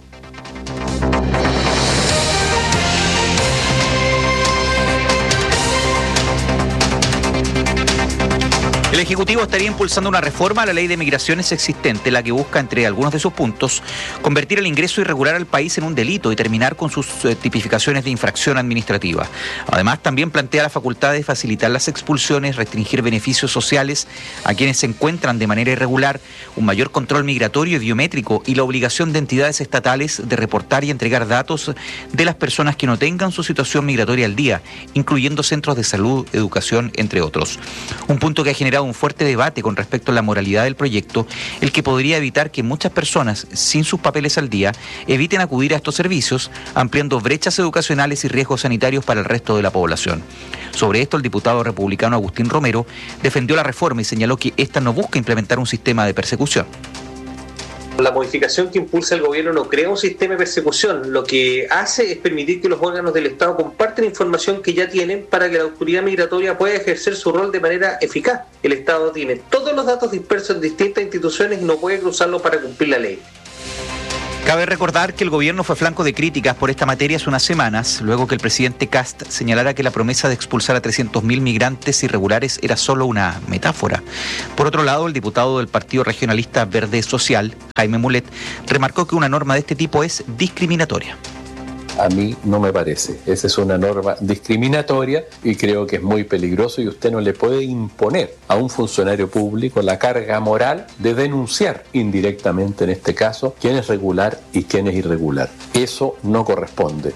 Speaker 1: El Ejecutivo estaría impulsando una reforma a la ley de migraciones existente, la que busca, entre algunos de sus puntos, convertir el ingreso irregular al país en un delito y terminar con sus tipificaciones de infracción administrativa. Además, también plantea la facultad de facilitar las expulsiones, restringir beneficios sociales a quienes se encuentran de manera irregular, un mayor control migratorio y biométrico y la obligación de entidades estatales de reportar y entregar datos de las personas que no tengan su situación migratoria al día, incluyendo centros de salud, educación, entre otros. Un punto que ha generado un fuerte debate con respecto a la moralidad del proyecto, el que podría evitar que muchas personas sin sus papeles al día eviten acudir a estos servicios, ampliando brechas educacionales y riesgos sanitarios para el resto de la población. Sobre esto, el diputado republicano Agustín Romero defendió la reforma y señaló que esta no busca implementar un sistema de persecución.
Speaker 2: La modificación que impulsa el gobierno no crea un sistema de persecución, lo que hace es permitir que los órganos del Estado compartan información que ya tienen para que la autoridad migratoria pueda ejercer su rol de manera eficaz. El Estado tiene todos los datos dispersos en distintas instituciones y no puede cruzarlos para cumplir la ley.
Speaker 1: Cabe recordar que el gobierno fue flanco de críticas por esta materia hace unas semanas, luego que el presidente Kast señalara que la promesa de expulsar a 300.000 migrantes irregulares era solo una metáfora. Por otro lado, el diputado del Partido Regionalista Verde Social, Jaime Mulet, remarcó que una norma de este tipo es discriminatoria.
Speaker 5: A mí no me parece. Esa es una norma discriminatoria y creo que es muy peligroso y usted no le puede imponer a un funcionario público la carga moral de denunciar indirectamente, en este caso, quién es regular y quién es irregular. Eso no corresponde.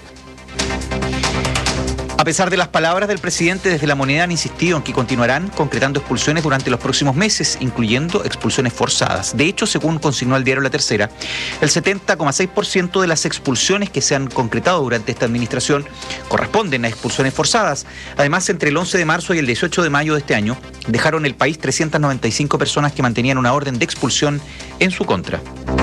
Speaker 1: A pesar de las palabras del presidente, desde La Moneda han insistido en que continuarán concretando expulsiones durante los próximos meses, incluyendo expulsiones forzadas. De hecho, según consignó el diario La Tercera, el 70,6% de las expulsiones que se han concretado durante esta administración corresponden a expulsiones forzadas. Además, entre el 11 de marzo y el 18 de mayo de este año, dejaron el país 395 personas que mantenían una orden de expulsión en su contra.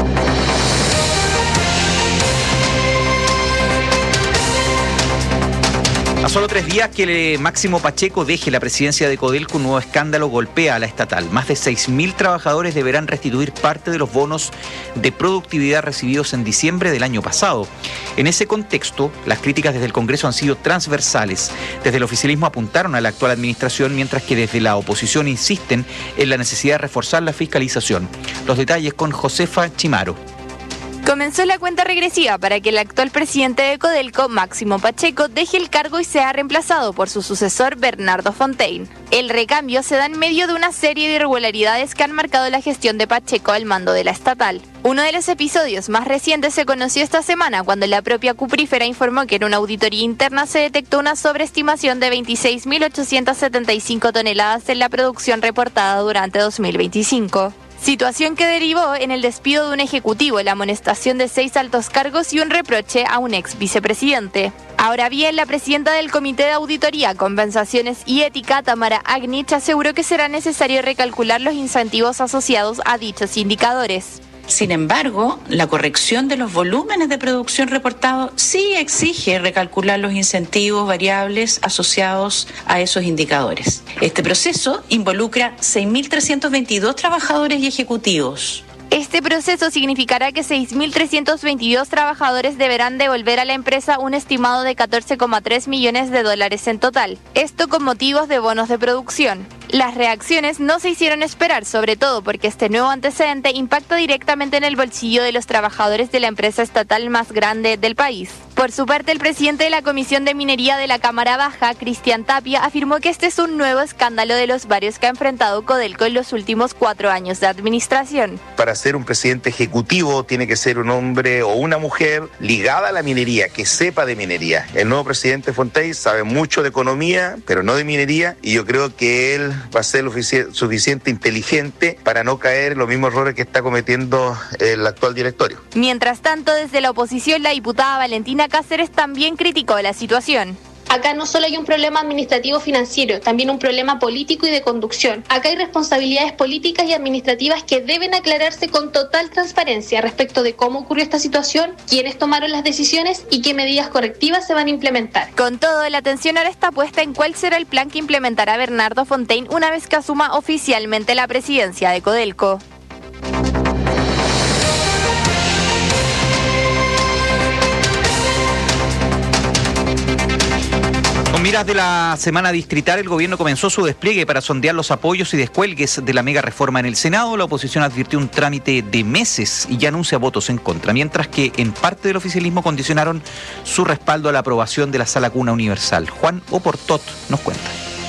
Speaker 1: A solo 3 días que Máximo Pacheco deje la presidencia de Codelco, un nuevo escándalo golpea a la estatal. Más de 6.000 trabajadores deberán restituir parte de los bonos de productividad recibidos en diciembre del año pasado. En ese contexto, las críticas desde el Congreso han sido transversales. Desde el oficialismo apuntaron a la actual administración, mientras que desde la oposición insisten en la necesidad de reforzar la fiscalización. Los detalles con Josefa Chimaro.
Speaker 23: Comenzó la cuenta regresiva para que el actual presidente de Codelco, Máximo Pacheco, deje el cargo y sea reemplazado por su sucesor, Bernardo Fontaine. El recambio se da en medio de una serie de irregularidades que han marcado la gestión de Pacheco al mando de la estatal. Uno de los episodios más recientes se conoció esta semana cuando la propia Cuprífera informó que en una auditoría interna se detectó una sobreestimación de 26.875 toneladas en la producción reportada durante 2025. Situación que derivó en el despido de un ejecutivo, la amonestación de 6 altos cargos y un reproche a un ex vicepresidente. Ahora bien, la presidenta del Comité de Auditoría, Compensaciones y Ética, Tamara Agnich, aseguró que será necesario recalcular los incentivos asociados a dichos indicadores.
Speaker 24: Sin embargo, la corrección de los volúmenes de producción reportados sí exige recalcular los incentivos variables asociados a esos indicadores. Este proceso involucra 6.322 trabajadores y ejecutivos.
Speaker 23: Este proceso significará que 6.322 trabajadores deberán devolver a la empresa un estimado de $14,3 millones en total. Esto con motivos de bonos de producción. Las reacciones no se hicieron esperar, sobre todo porque este nuevo antecedente impacta directamente en el bolsillo de los trabajadores de la empresa estatal más grande del país. Por su parte, el presidente de la Comisión de Minería de la Cámara Baja, Cristian Tapia, afirmó que este es un nuevo escándalo de los varios que ha enfrentado Codelco en los últimos 4 años de administración.
Speaker 25: Para ser un presidente ejecutivo tiene que ser un hombre o una mujer ligada a la minería, que sepa de minería. El nuevo presidente Fontaine sabe mucho de economía, pero no de minería, y yo creo que él va a ser lo suficiente inteligente para no caer en los mismos errores que está cometiendo el actual directorio.
Speaker 23: Mientras tanto, desde la oposición, la diputada Valentina Cáceres también criticó la situación.
Speaker 26: Acá no solo hay un problema administrativo financiero, también un problema político y de conducción. Acá hay responsabilidades políticas y administrativas que deben aclararse con total transparencia respecto de cómo ocurrió esta situación, quiénes tomaron las decisiones y qué medidas correctivas se van a implementar.
Speaker 23: Con todo, la atención ahora está puesta en cuál será el plan que implementará Bernardo Fontaine una vez que asuma oficialmente la presidencia de Codelco.
Speaker 1: Con miras de la semana distrital, el gobierno comenzó su despliegue para sondear los apoyos y descuelgues de la mega reforma en el Senado. La oposición advirtió un trámite de meses y ya anuncia votos en contra, mientras que en parte del oficialismo condicionaron su respaldo a la aprobación de la Sala Cuna Universal. Juan Oportot nos cuenta.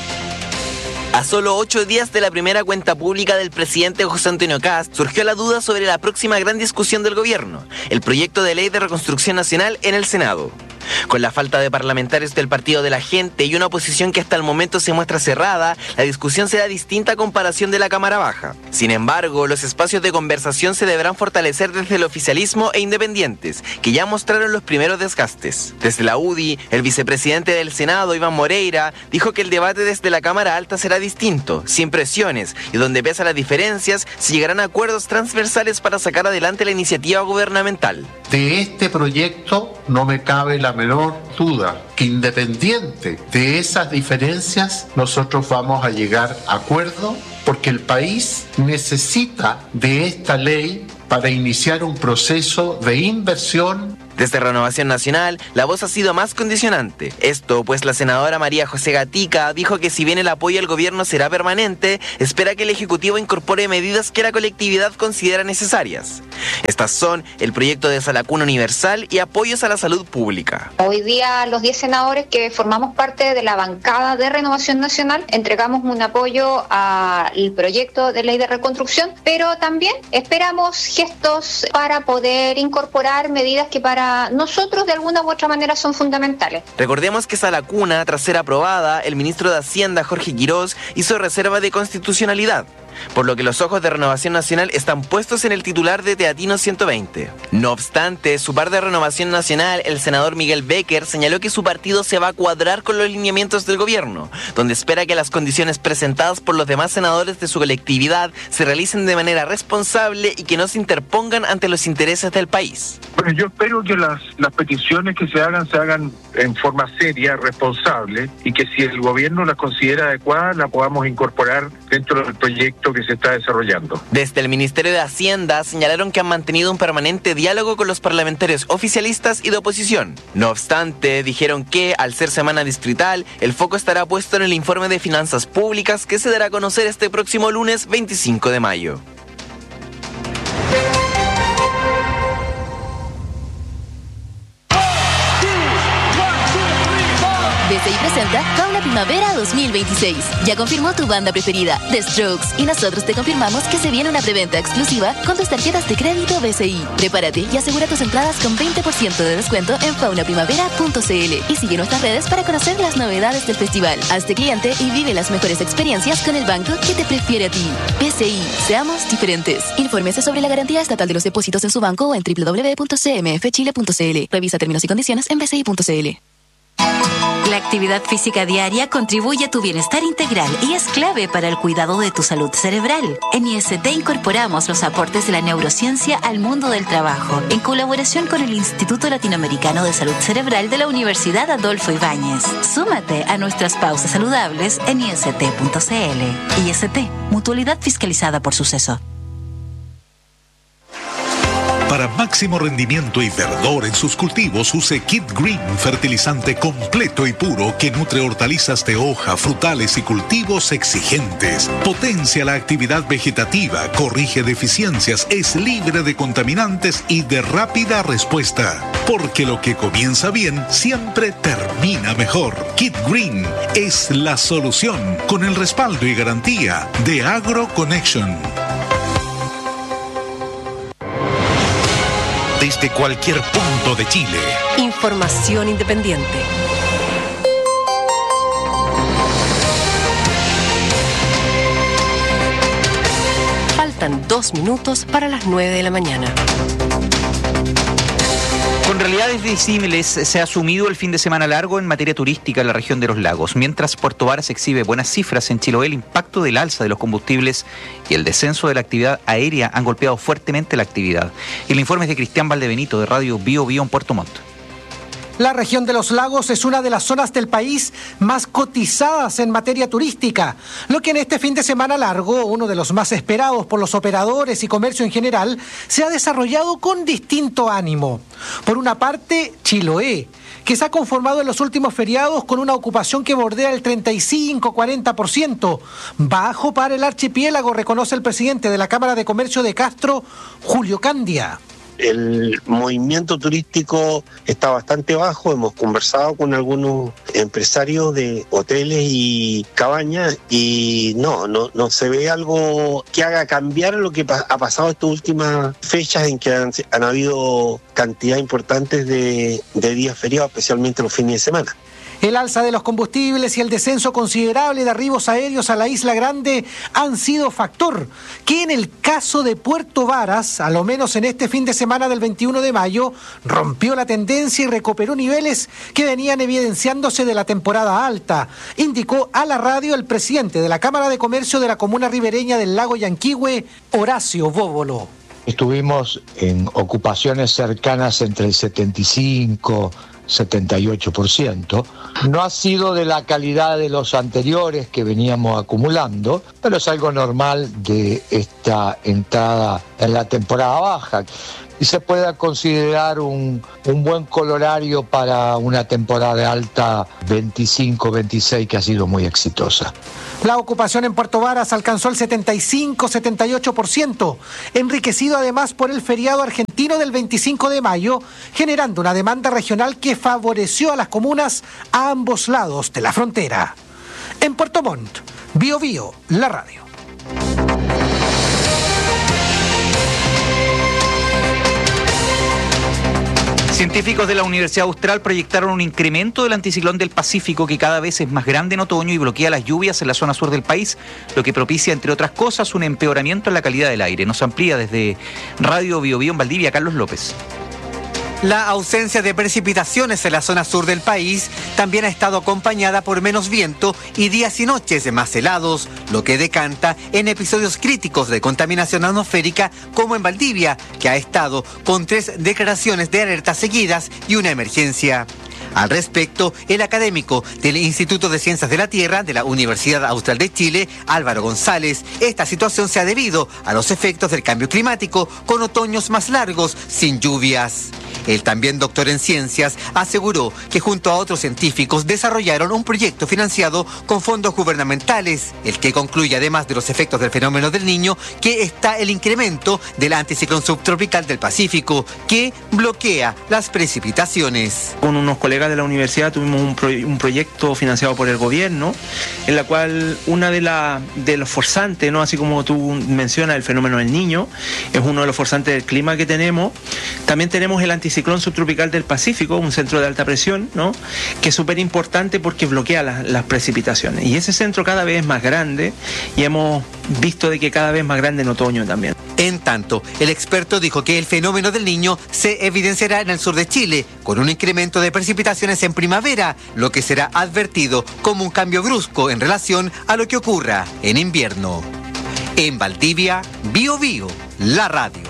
Speaker 4: A solo 8 días de la primera cuenta pública del presidente José Antonio Kast, surgió la duda sobre la próxima gran discusión del gobierno, el proyecto de ley de reconstrucción nacional en el Senado. Con la falta de parlamentarios del Partido de la Gente y una oposición que hasta el momento se muestra cerrada, la discusión será distinta a comparación de la Cámara Baja. Sin embargo, los espacios de conversación se deberán fortalecer desde el oficialismo e independientes, que ya mostraron los primeros desgastes. Desde la UDI, el vicepresidente del Senado, Iván Moreira, dijo que el debate desde la Cámara Alta será distinto, sin presiones, y donde pese a las diferencias, se llegarán a acuerdos transversales para sacar adelante la iniciativa gubernamental.
Speaker 6: De este proyecto no me cabe la menor duda que independiente de esas diferencias, nosotros vamos a llegar a acuerdo porque el país necesita de esta ley para iniciar un proceso de inversión.
Speaker 4: Desde Renovación Nacional, la voz ha sido más condicionante. Esto, pues la senadora María José Gatica dijo que si bien el apoyo al gobierno será permanente, espera que el Ejecutivo incorpore medidas que la colectividad considera necesarias. Estas son el proyecto de Sala Cuna Universal y apoyos a la salud pública.
Speaker 7: Hoy día los 10 senadores que formamos parte de la bancada de Renovación Nacional entregamos un apoyo al proyecto de ley de reconstrucción, pero también esperamos gestos para poder incorporar medidas que para nosotros de alguna u otra manera son fundamentales.
Speaker 4: Recordemos que Sala Cuna, tras ser aprobada, el ministro de Hacienda, Jorge Quirós, hizo reserva de constitucionalidad, por lo que los ojos de Renovación Nacional están puestos en el titular de Teatino 120. No obstante, su par de Renovación Nacional, el senador Miguel Becker, señaló que su partido se va a cuadrar con los lineamientos del gobierno, donde espera que las condiciones presentadas por los demás senadores de su colectividad se realicen de manera responsable y que no se interpongan ante los intereses del país.
Speaker 8: Bueno, yo espero que las peticiones que se hagan en forma seria, responsable, y que si el gobierno las considera adecuadas, la podamos incorporar dentro del proyecto que se está desarrollando.
Speaker 4: Desde el Ministerio de Hacienda señalaron que han mantenido un permanente diálogo con los parlamentarios oficialistas y de oposición. No obstante, dijeron que, al ser semana distrital, el foco estará puesto en el informe de finanzas públicas que se dará a conocer este próximo lunes 25 de mayo.
Speaker 3: BCI presenta Fauna Primavera 2026. Ya confirmó tu banda preferida, The Strokes, y nosotros te confirmamos que se viene una preventa exclusiva con tus tarjetas de crédito BCI. Prepárate y asegura tus entradas con 20% de descuento en faunaprimavera.cl y sigue nuestras redes para conocer las novedades del festival. Hazte cliente y vive las mejores experiencias con el banco que te prefiere a ti. BCI, seamos diferentes. Infórmese sobre la garantía estatal de los depósitos en su banco o en www.cmfchile.cl. Revisa términos y condiciones en bci.cl.
Speaker 9: La actividad física diaria contribuye a tu bienestar integral y es clave para el cuidado de tu salud cerebral. En IST incorporamos los aportes de la neurociencia al mundo del trabajo, en colaboración con el Instituto Latinoamericano de Salud Cerebral de la Universidad Adolfo Ibáñez. Súmate a nuestras pausas saludables en ist.cl. IST, mutualidad fiscalizada por Suceso.
Speaker 14: Para máximo rendimiento y verdor en sus cultivos, use Kit Green, fertilizante completo y puro que nutre hortalizas de hoja, frutales y cultivos exigentes. Potencia la actividad vegetativa, corrige deficiencias, es libre de contaminantes y de rápida respuesta. Porque lo que comienza bien siempre termina mejor. Kit Green es la solución, con el respaldo y garantía de AgroConnection. Desde cualquier punto de Chile.
Speaker 15: Información independiente. Faltan 2 minutos para las 9 de la mañana.
Speaker 1: Con realidades disímiles se ha asumido el fin de semana largo en materia turística en la región de los lagos. Mientras Puerto Varas exhibe buenas cifras, en Chiloé el impacto del alza de los combustibles y el descenso de la actividad aérea han golpeado fuertemente la actividad. El informe es de Cristian Valdebenito de Radio Bio Bio en Puerto Montt.
Speaker 10: La región de los lagos es una de las zonas del país más cotizadas en materia turística, lo que en este fin de semana largo, uno de los más esperados por los operadores y comercio en general, se ha desarrollado con distinto ánimo. Por una parte, Chiloé, que se ha conformado en los últimos feriados con una ocupación que bordea el 35-40%, bajo para el archipiélago, reconoce el presidente de la Cámara de Comercio de Castro, Julio Candia.
Speaker 11: El movimiento turístico está bastante bajo. Hemos conversado con algunos empresarios de hoteles y cabañas y no se ve algo que haga cambiar lo que ha pasado estas últimas fechas en que han habido cantidad importantes de días feriados, especialmente los fines de semana.
Speaker 10: El alza de los combustibles y el descenso considerable de arribos aéreos a la Isla Grande han sido factor que en el caso de Puerto Varas, a lo menos en este fin de semana del 21 de mayo, rompió la tendencia y recuperó niveles que venían evidenciándose de la temporada alta, indicó a la radio el presidente de la Cámara de Comercio de la comuna ribereña del lago Yanquihue, Horacio Bóbolo.
Speaker 12: Estuvimos en ocupaciones cercanas entre el 75-78%. No ha sido de la calidad de los anteriores que veníamos acumulando, pero es algo normal de esta entrada en la temporada baja. Y se pueda considerar un buen colorario para una temporada alta 25-26 que ha sido muy exitosa.
Speaker 10: La ocupación en Puerto Varas alcanzó el 75-78%, enriquecido además por el feriado argentino del 25 de mayo, generando una demanda regional que favoreció a las comunas a ambos lados de la frontera. En Puerto Montt, Bío Bío, la radio.
Speaker 1: Científicos de la Universidad Austral proyectaron un incremento del anticiclón del Pacífico que cada vez es más grande en otoño y bloquea las lluvias en la zona sur del país, lo que propicia, entre otras cosas, un empeoramiento en la calidad del aire. Nos amplía desde Radio Bío Bío en Valdivia, Carlos López.
Speaker 13: La ausencia de precipitaciones en la zona sur del país también ha estado acompañada por menos viento y días y noches más helados, lo que decanta en episodios críticos de contaminación atmosférica como en Valdivia, que ha estado con 3 declaraciones de alerta seguidas y una emergencia. Al respecto, el académico del Instituto de Ciencias de la Tierra de la Universidad Austral de Chile, Álvaro González, esta situación se ha debido a los efectos del cambio climático con otoños más largos sin lluvias. El también doctor en ciencias aseguró que junto a otros científicos desarrollaron un proyecto financiado con fondos gubernamentales, el que concluye además de los efectos del fenómeno del Niño que está el incremento del anticiclón subtropical del Pacífico que bloquea las precipitaciones.
Speaker 17: Con unos colegas de la universidad tuvimos un proyecto financiado por el gobierno en la cual una de los forzantes, ¿no? Así como tú mencionas, el fenómeno del Niño es uno de los forzantes del clima que tenemos. También tenemos el anticiclón subtropical del Pacífico, un centro de alta presión, ¿no? Que es súper importante porque bloquea las precipitaciones. Y ese centro cada vez es más grande y hemos visto de que cada vez más grande en otoño también.
Speaker 13: En tanto, el experto dijo que el fenómeno del Niño se evidenciará en el sur de Chile, con un incremento de precipitaciones en primavera, lo que será advertido como un cambio brusco en relación a lo que ocurra en invierno. En Valdivia, Bío Bío, la radio.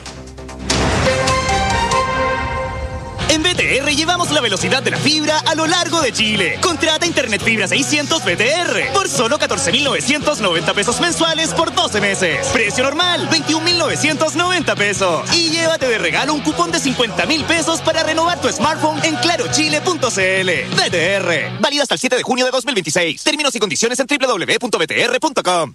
Speaker 18: En BTR llevamos la velocidad de la fibra a lo largo de Chile. Contrata Internet Fibra 600 BTR por solo 14.990 pesos mensuales por 12 meses. Precio normal, 21.990 pesos. Y llévate de regalo un cupón de 50.000 pesos para renovar tu smartphone en clarochile.cl. BTR. Válido hasta el 7 de junio de 2026. Términos y condiciones en www.btr.com.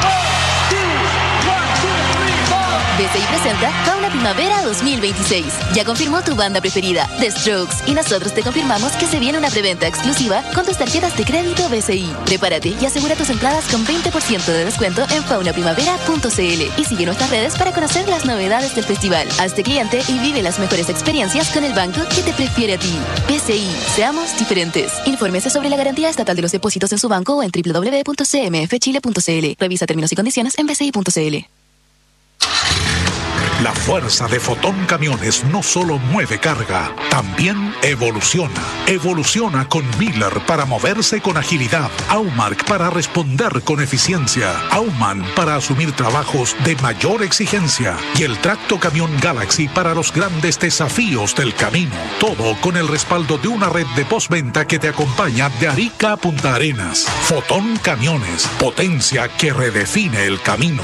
Speaker 3: BCI presenta Fauna Primavera 2026. Ya confirmó tu banda preferida, The Strokes, y nosotros te confirmamos que se viene una preventa exclusiva con tus tarjetas de crédito BCI. Prepárate y asegura tus entradas con 20% de descuento en faunaprimavera.cl y sigue nuestras redes para conocer las novedades del festival. Hazte cliente y vive las mejores experiencias con el banco que te prefiere a ti. BCI, seamos diferentes. Infórmese sobre la garantía estatal de los depósitos en su banco o en www.cmfchile.cl. Revisa términos y condiciones en bci.cl.
Speaker 14: La fuerza de Fotón Camiones no solo mueve carga, también evoluciona. Evoluciona con Miller para moverse con agilidad, Aumark para responder con eficiencia, Aumann para asumir trabajos de mayor exigencia y el tracto camión Galaxy para los grandes desafíos del camino. Todo con el respaldo de una red de postventa que te acompaña de Arica a Punta Arenas. Fotón Camiones, potencia que redefine el camino.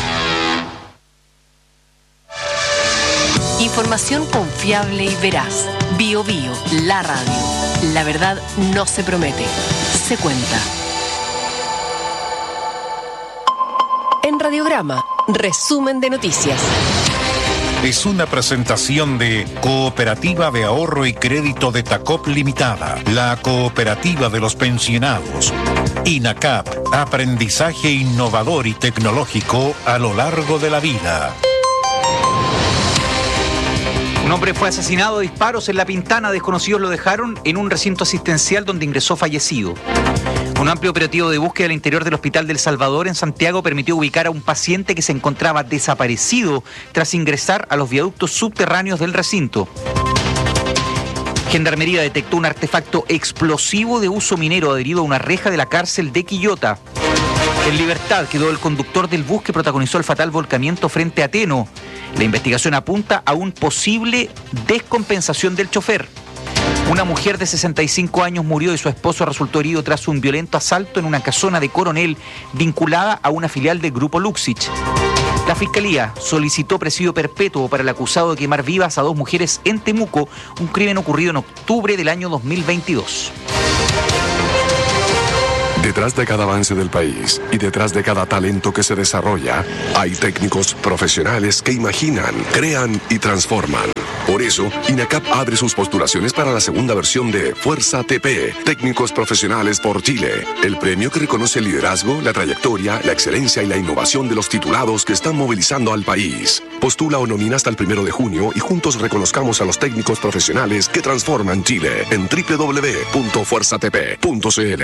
Speaker 15: Información confiable y veraz. Bio Bio, la radio. La verdad no se promete, se cuenta. En Radiograma, resumen de noticias.
Speaker 2: Es una presentación de Cooperativa de Ahorro y Crédito de Tacop Limitada, la cooperativa de los pensionados. INACAP, aprendizaje innovador y tecnológico a lo largo de la vida.
Speaker 1: Un hombre fue asesinado a disparos en La Pintana. Desconocidos lo dejaron en un recinto asistencial donde ingresó fallecido. Un amplio operativo de búsqueda al interior del Hospital del Salvador en Santiago permitió ubicar a un paciente que se encontraba desaparecido tras ingresar a los viaductos subterráneos del recinto. Gendarmería detectó un artefacto explosivo de uso minero adherido a una reja de la cárcel de Quillota. En libertad quedó el conductor del bus que protagonizó el fatal volcamiento frente a Teno. La investigación apunta a una posible descompensación del chofer. Una mujer de 65 años murió y su esposo resultó herido tras un violento asalto en una casona de Coronel vinculada a una filial del Grupo Luxich. La Fiscalía solicitó presidio perpetuo para el acusado de quemar vivas a 2 mujeres en Temuco, un crimen ocurrido en octubre del año 2022.
Speaker 16: Detrás de cada avance del país y detrás de cada talento que se desarrolla, hay técnicos profesionales que imaginan, crean y transforman. Por eso, INACAP abre sus postulaciones para la segunda versión de Fuerza TP, Técnicos Profesionales por Chile, el premio que reconoce el liderazgo, la trayectoria, la excelencia y la innovación de los titulados que están movilizando al país. Postula o nomina hasta el 1 de junio y juntos reconozcamos a los técnicos profesionales que transforman Chile en www.fuerzatp.cl.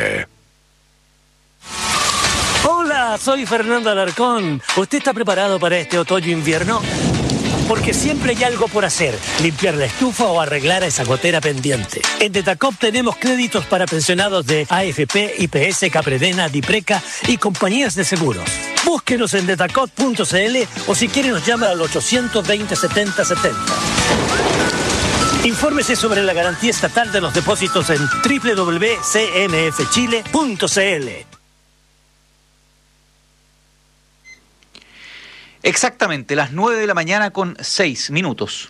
Speaker 19: Hola, soy Fernando Alarcón. ¿Usted está preparado para este otoño-invierno? Porque siempre hay algo por hacer, limpiar la estufa o arreglar esa gotera pendiente. En Detacop tenemos créditos para pensionados de AFP, IPS, Capredena, Dipreca y compañías de seguros. Búsquenos en detacop.cl o si quiere nos llama al 820-7070. Infórmese sobre la garantía estatal de los depósitos en www.cmfchile.cl.
Speaker 1: Exactamente, las 9 de la mañana con 6 minutos.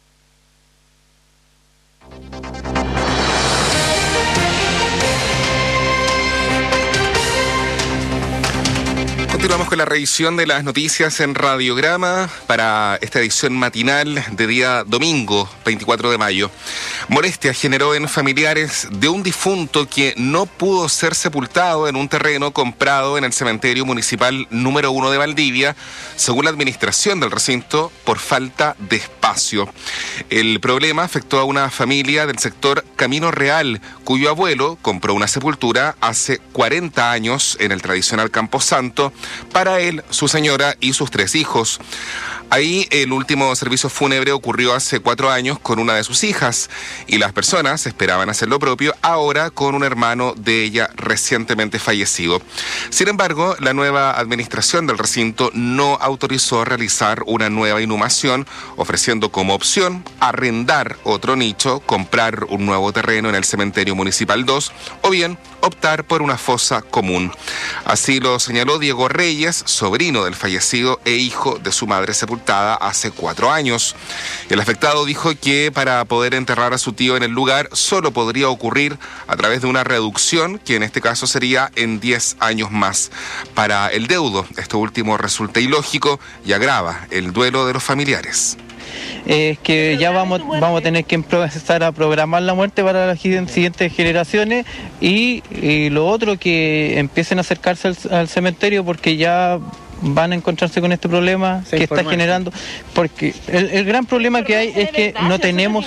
Speaker 20: Continuamos con la revisión de las noticias en Radiograma para esta edición matinal de día domingo, 24 de mayo. Molestia generó en familiares de un difunto que no pudo ser sepultado en un terreno comprado en el cementerio municipal número 1 de Valdivia, según la administración del recinto, por falta de espacio. El problema afectó a una familia del sector Camino Real, cuyo abuelo compró una sepultura hace 40 años en el tradicional Camposanto, para él, su señora y sus 3 hijos. Ahí el último servicio fúnebre ocurrió hace 4 años con una de sus hijas y las personas esperaban hacer lo propio ahora con un hermano de ella recientemente fallecido. Sin embargo, la nueva administración del recinto no autorizó realizar una nueva inhumación, ofreciendo como opción arrendar otro nicho, comprar un nuevo terreno en el cementerio municipal 2 o bien optar por una fosa común. Así lo señaló Diego Reyes, sobrino del fallecido e hijo de su madre sepultada hace 4 años. El afectado dijo que para poder enterrar a su tío en el lugar solo podría ocurrir a través de una reducción, que en este caso sería en 10 años más. Para el deudo, esto último resulta ilógico y agrava el duelo de los familiares.
Speaker 21: Es que ya vamos a tener que empezar a programar la muerte para las siguientes generaciones y lo otro, que empiecen a acercarse al cementerio, porque ya van a encontrarse con este problema que está generando, porque el gran problema que hay es que no tenemos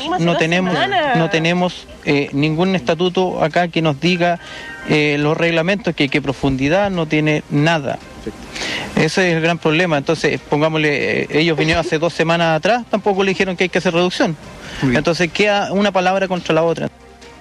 Speaker 21: ningún estatuto acá que nos diga los reglamentos, que profundidad no tiene nada. Ese es el gran problema. Entonces, pongámosle, ellos vinieron hace 2 semanas atrás, tampoco le dijeron que hay que hacer reducción. Entonces queda una palabra contra la otra.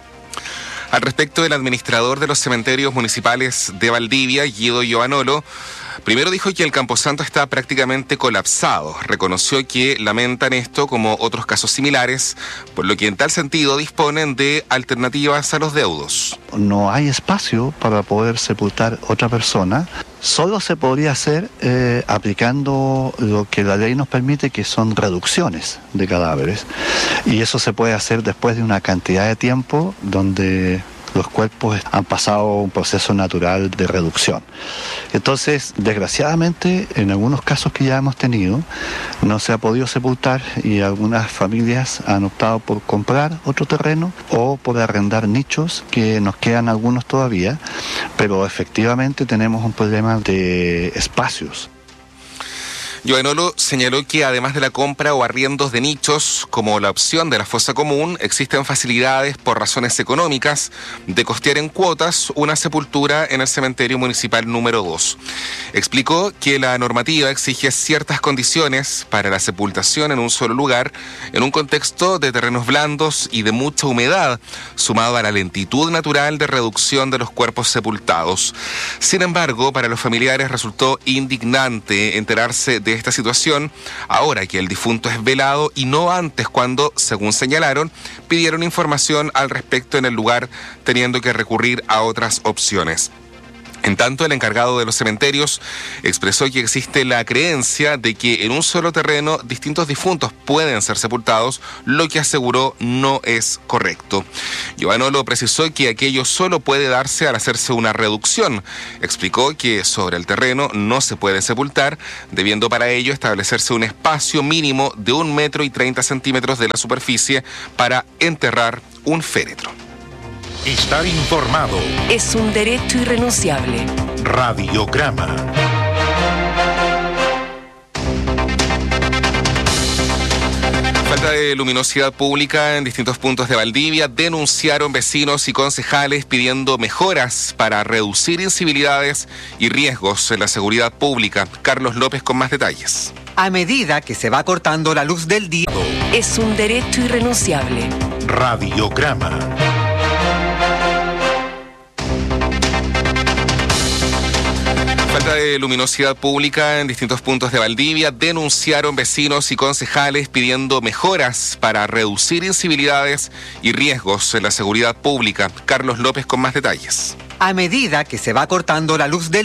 Speaker 20: Al respecto, el administrador de los cementerios municipales de Valdivia, Guido Giovanolo, primero dijo que el Camposanto está prácticamente colapsado. Reconoció que lamentan esto como otros casos similares, por lo que en tal sentido disponen de alternativas a los deudos.
Speaker 5: No hay espacio para poder sepultar otra persona. Solo se podría hacer aplicando lo que la ley nos permite, que son reducciones de cadáveres. Y eso se puede hacer después de una cantidad de tiempo donde los cuerpos han pasado un proceso natural de reducción. Entonces, desgraciadamente, en algunos casos que ya hemos tenido, no se ha podido sepultar y algunas familias han optado por comprar otro terreno o por arrendar nichos, que nos quedan algunos todavía, pero efectivamente tenemos un problema de espacios.
Speaker 20: Giovanolo señaló que además de la compra o arriendos de nichos, como la opción de la fosa común, existen facilidades por razones económicas de costear en cuotas una sepultura en el cementerio municipal número 2. Explicó que la normativa exige ciertas condiciones para la sepultación en un solo lugar, en un contexto de terrenos blandos y de mucha humedad, sumado a la lentitud natural de reducción de los cuerpos sepultados. Sin embargo, para los familiares resultó indignante enterarse de esta situación ahora que el difunto es velado y no antes, cuando, según señalaron, pidieron información al respecto en el lugar, teniendo que recurrir a otras opciones. En tanto, el encargado de los cementerios expresó que existe la creencia de que en un solo terreno distintos difuntos pueden ser sepultados, lo que aseguró no es correcto. Giovanolo precisó que aquello solo puede darse al hacerse una reducción. Explicó que sobre el terreno no se puede sepultar, debiendo para ello establecerse un espacio mínimo de 1,30 m de la superficie para enterrar un féretro.
Speaker 2: Estar informado
Speaker 15: es un derecho irrenunciable.
Speaker 2: Radiograma.
Speaker 20: Falta de luminosidad pública en distintos puntos de Valdivia. Denunciaron vecinos y concejales pidiendo mejoras para reducir incivilidades y riesgos en la seguridad pública. Carlos López con más detalles.
Speaker 13: A medida que se va cortando la luz del día,
Speaker 15: es un derecho irrenunciable.
Speaker 2: Radiograma.
Speaker 20: Falta de luminosidad pública en distintos puntos de Valdivia. Denunciaron vecinos y concejales pidiendo mejoras para reducir incivilidades y riesgos en la seguridad pública. Carlos López con más detalles.
Speaker 13: a medida que se va cortando la luz del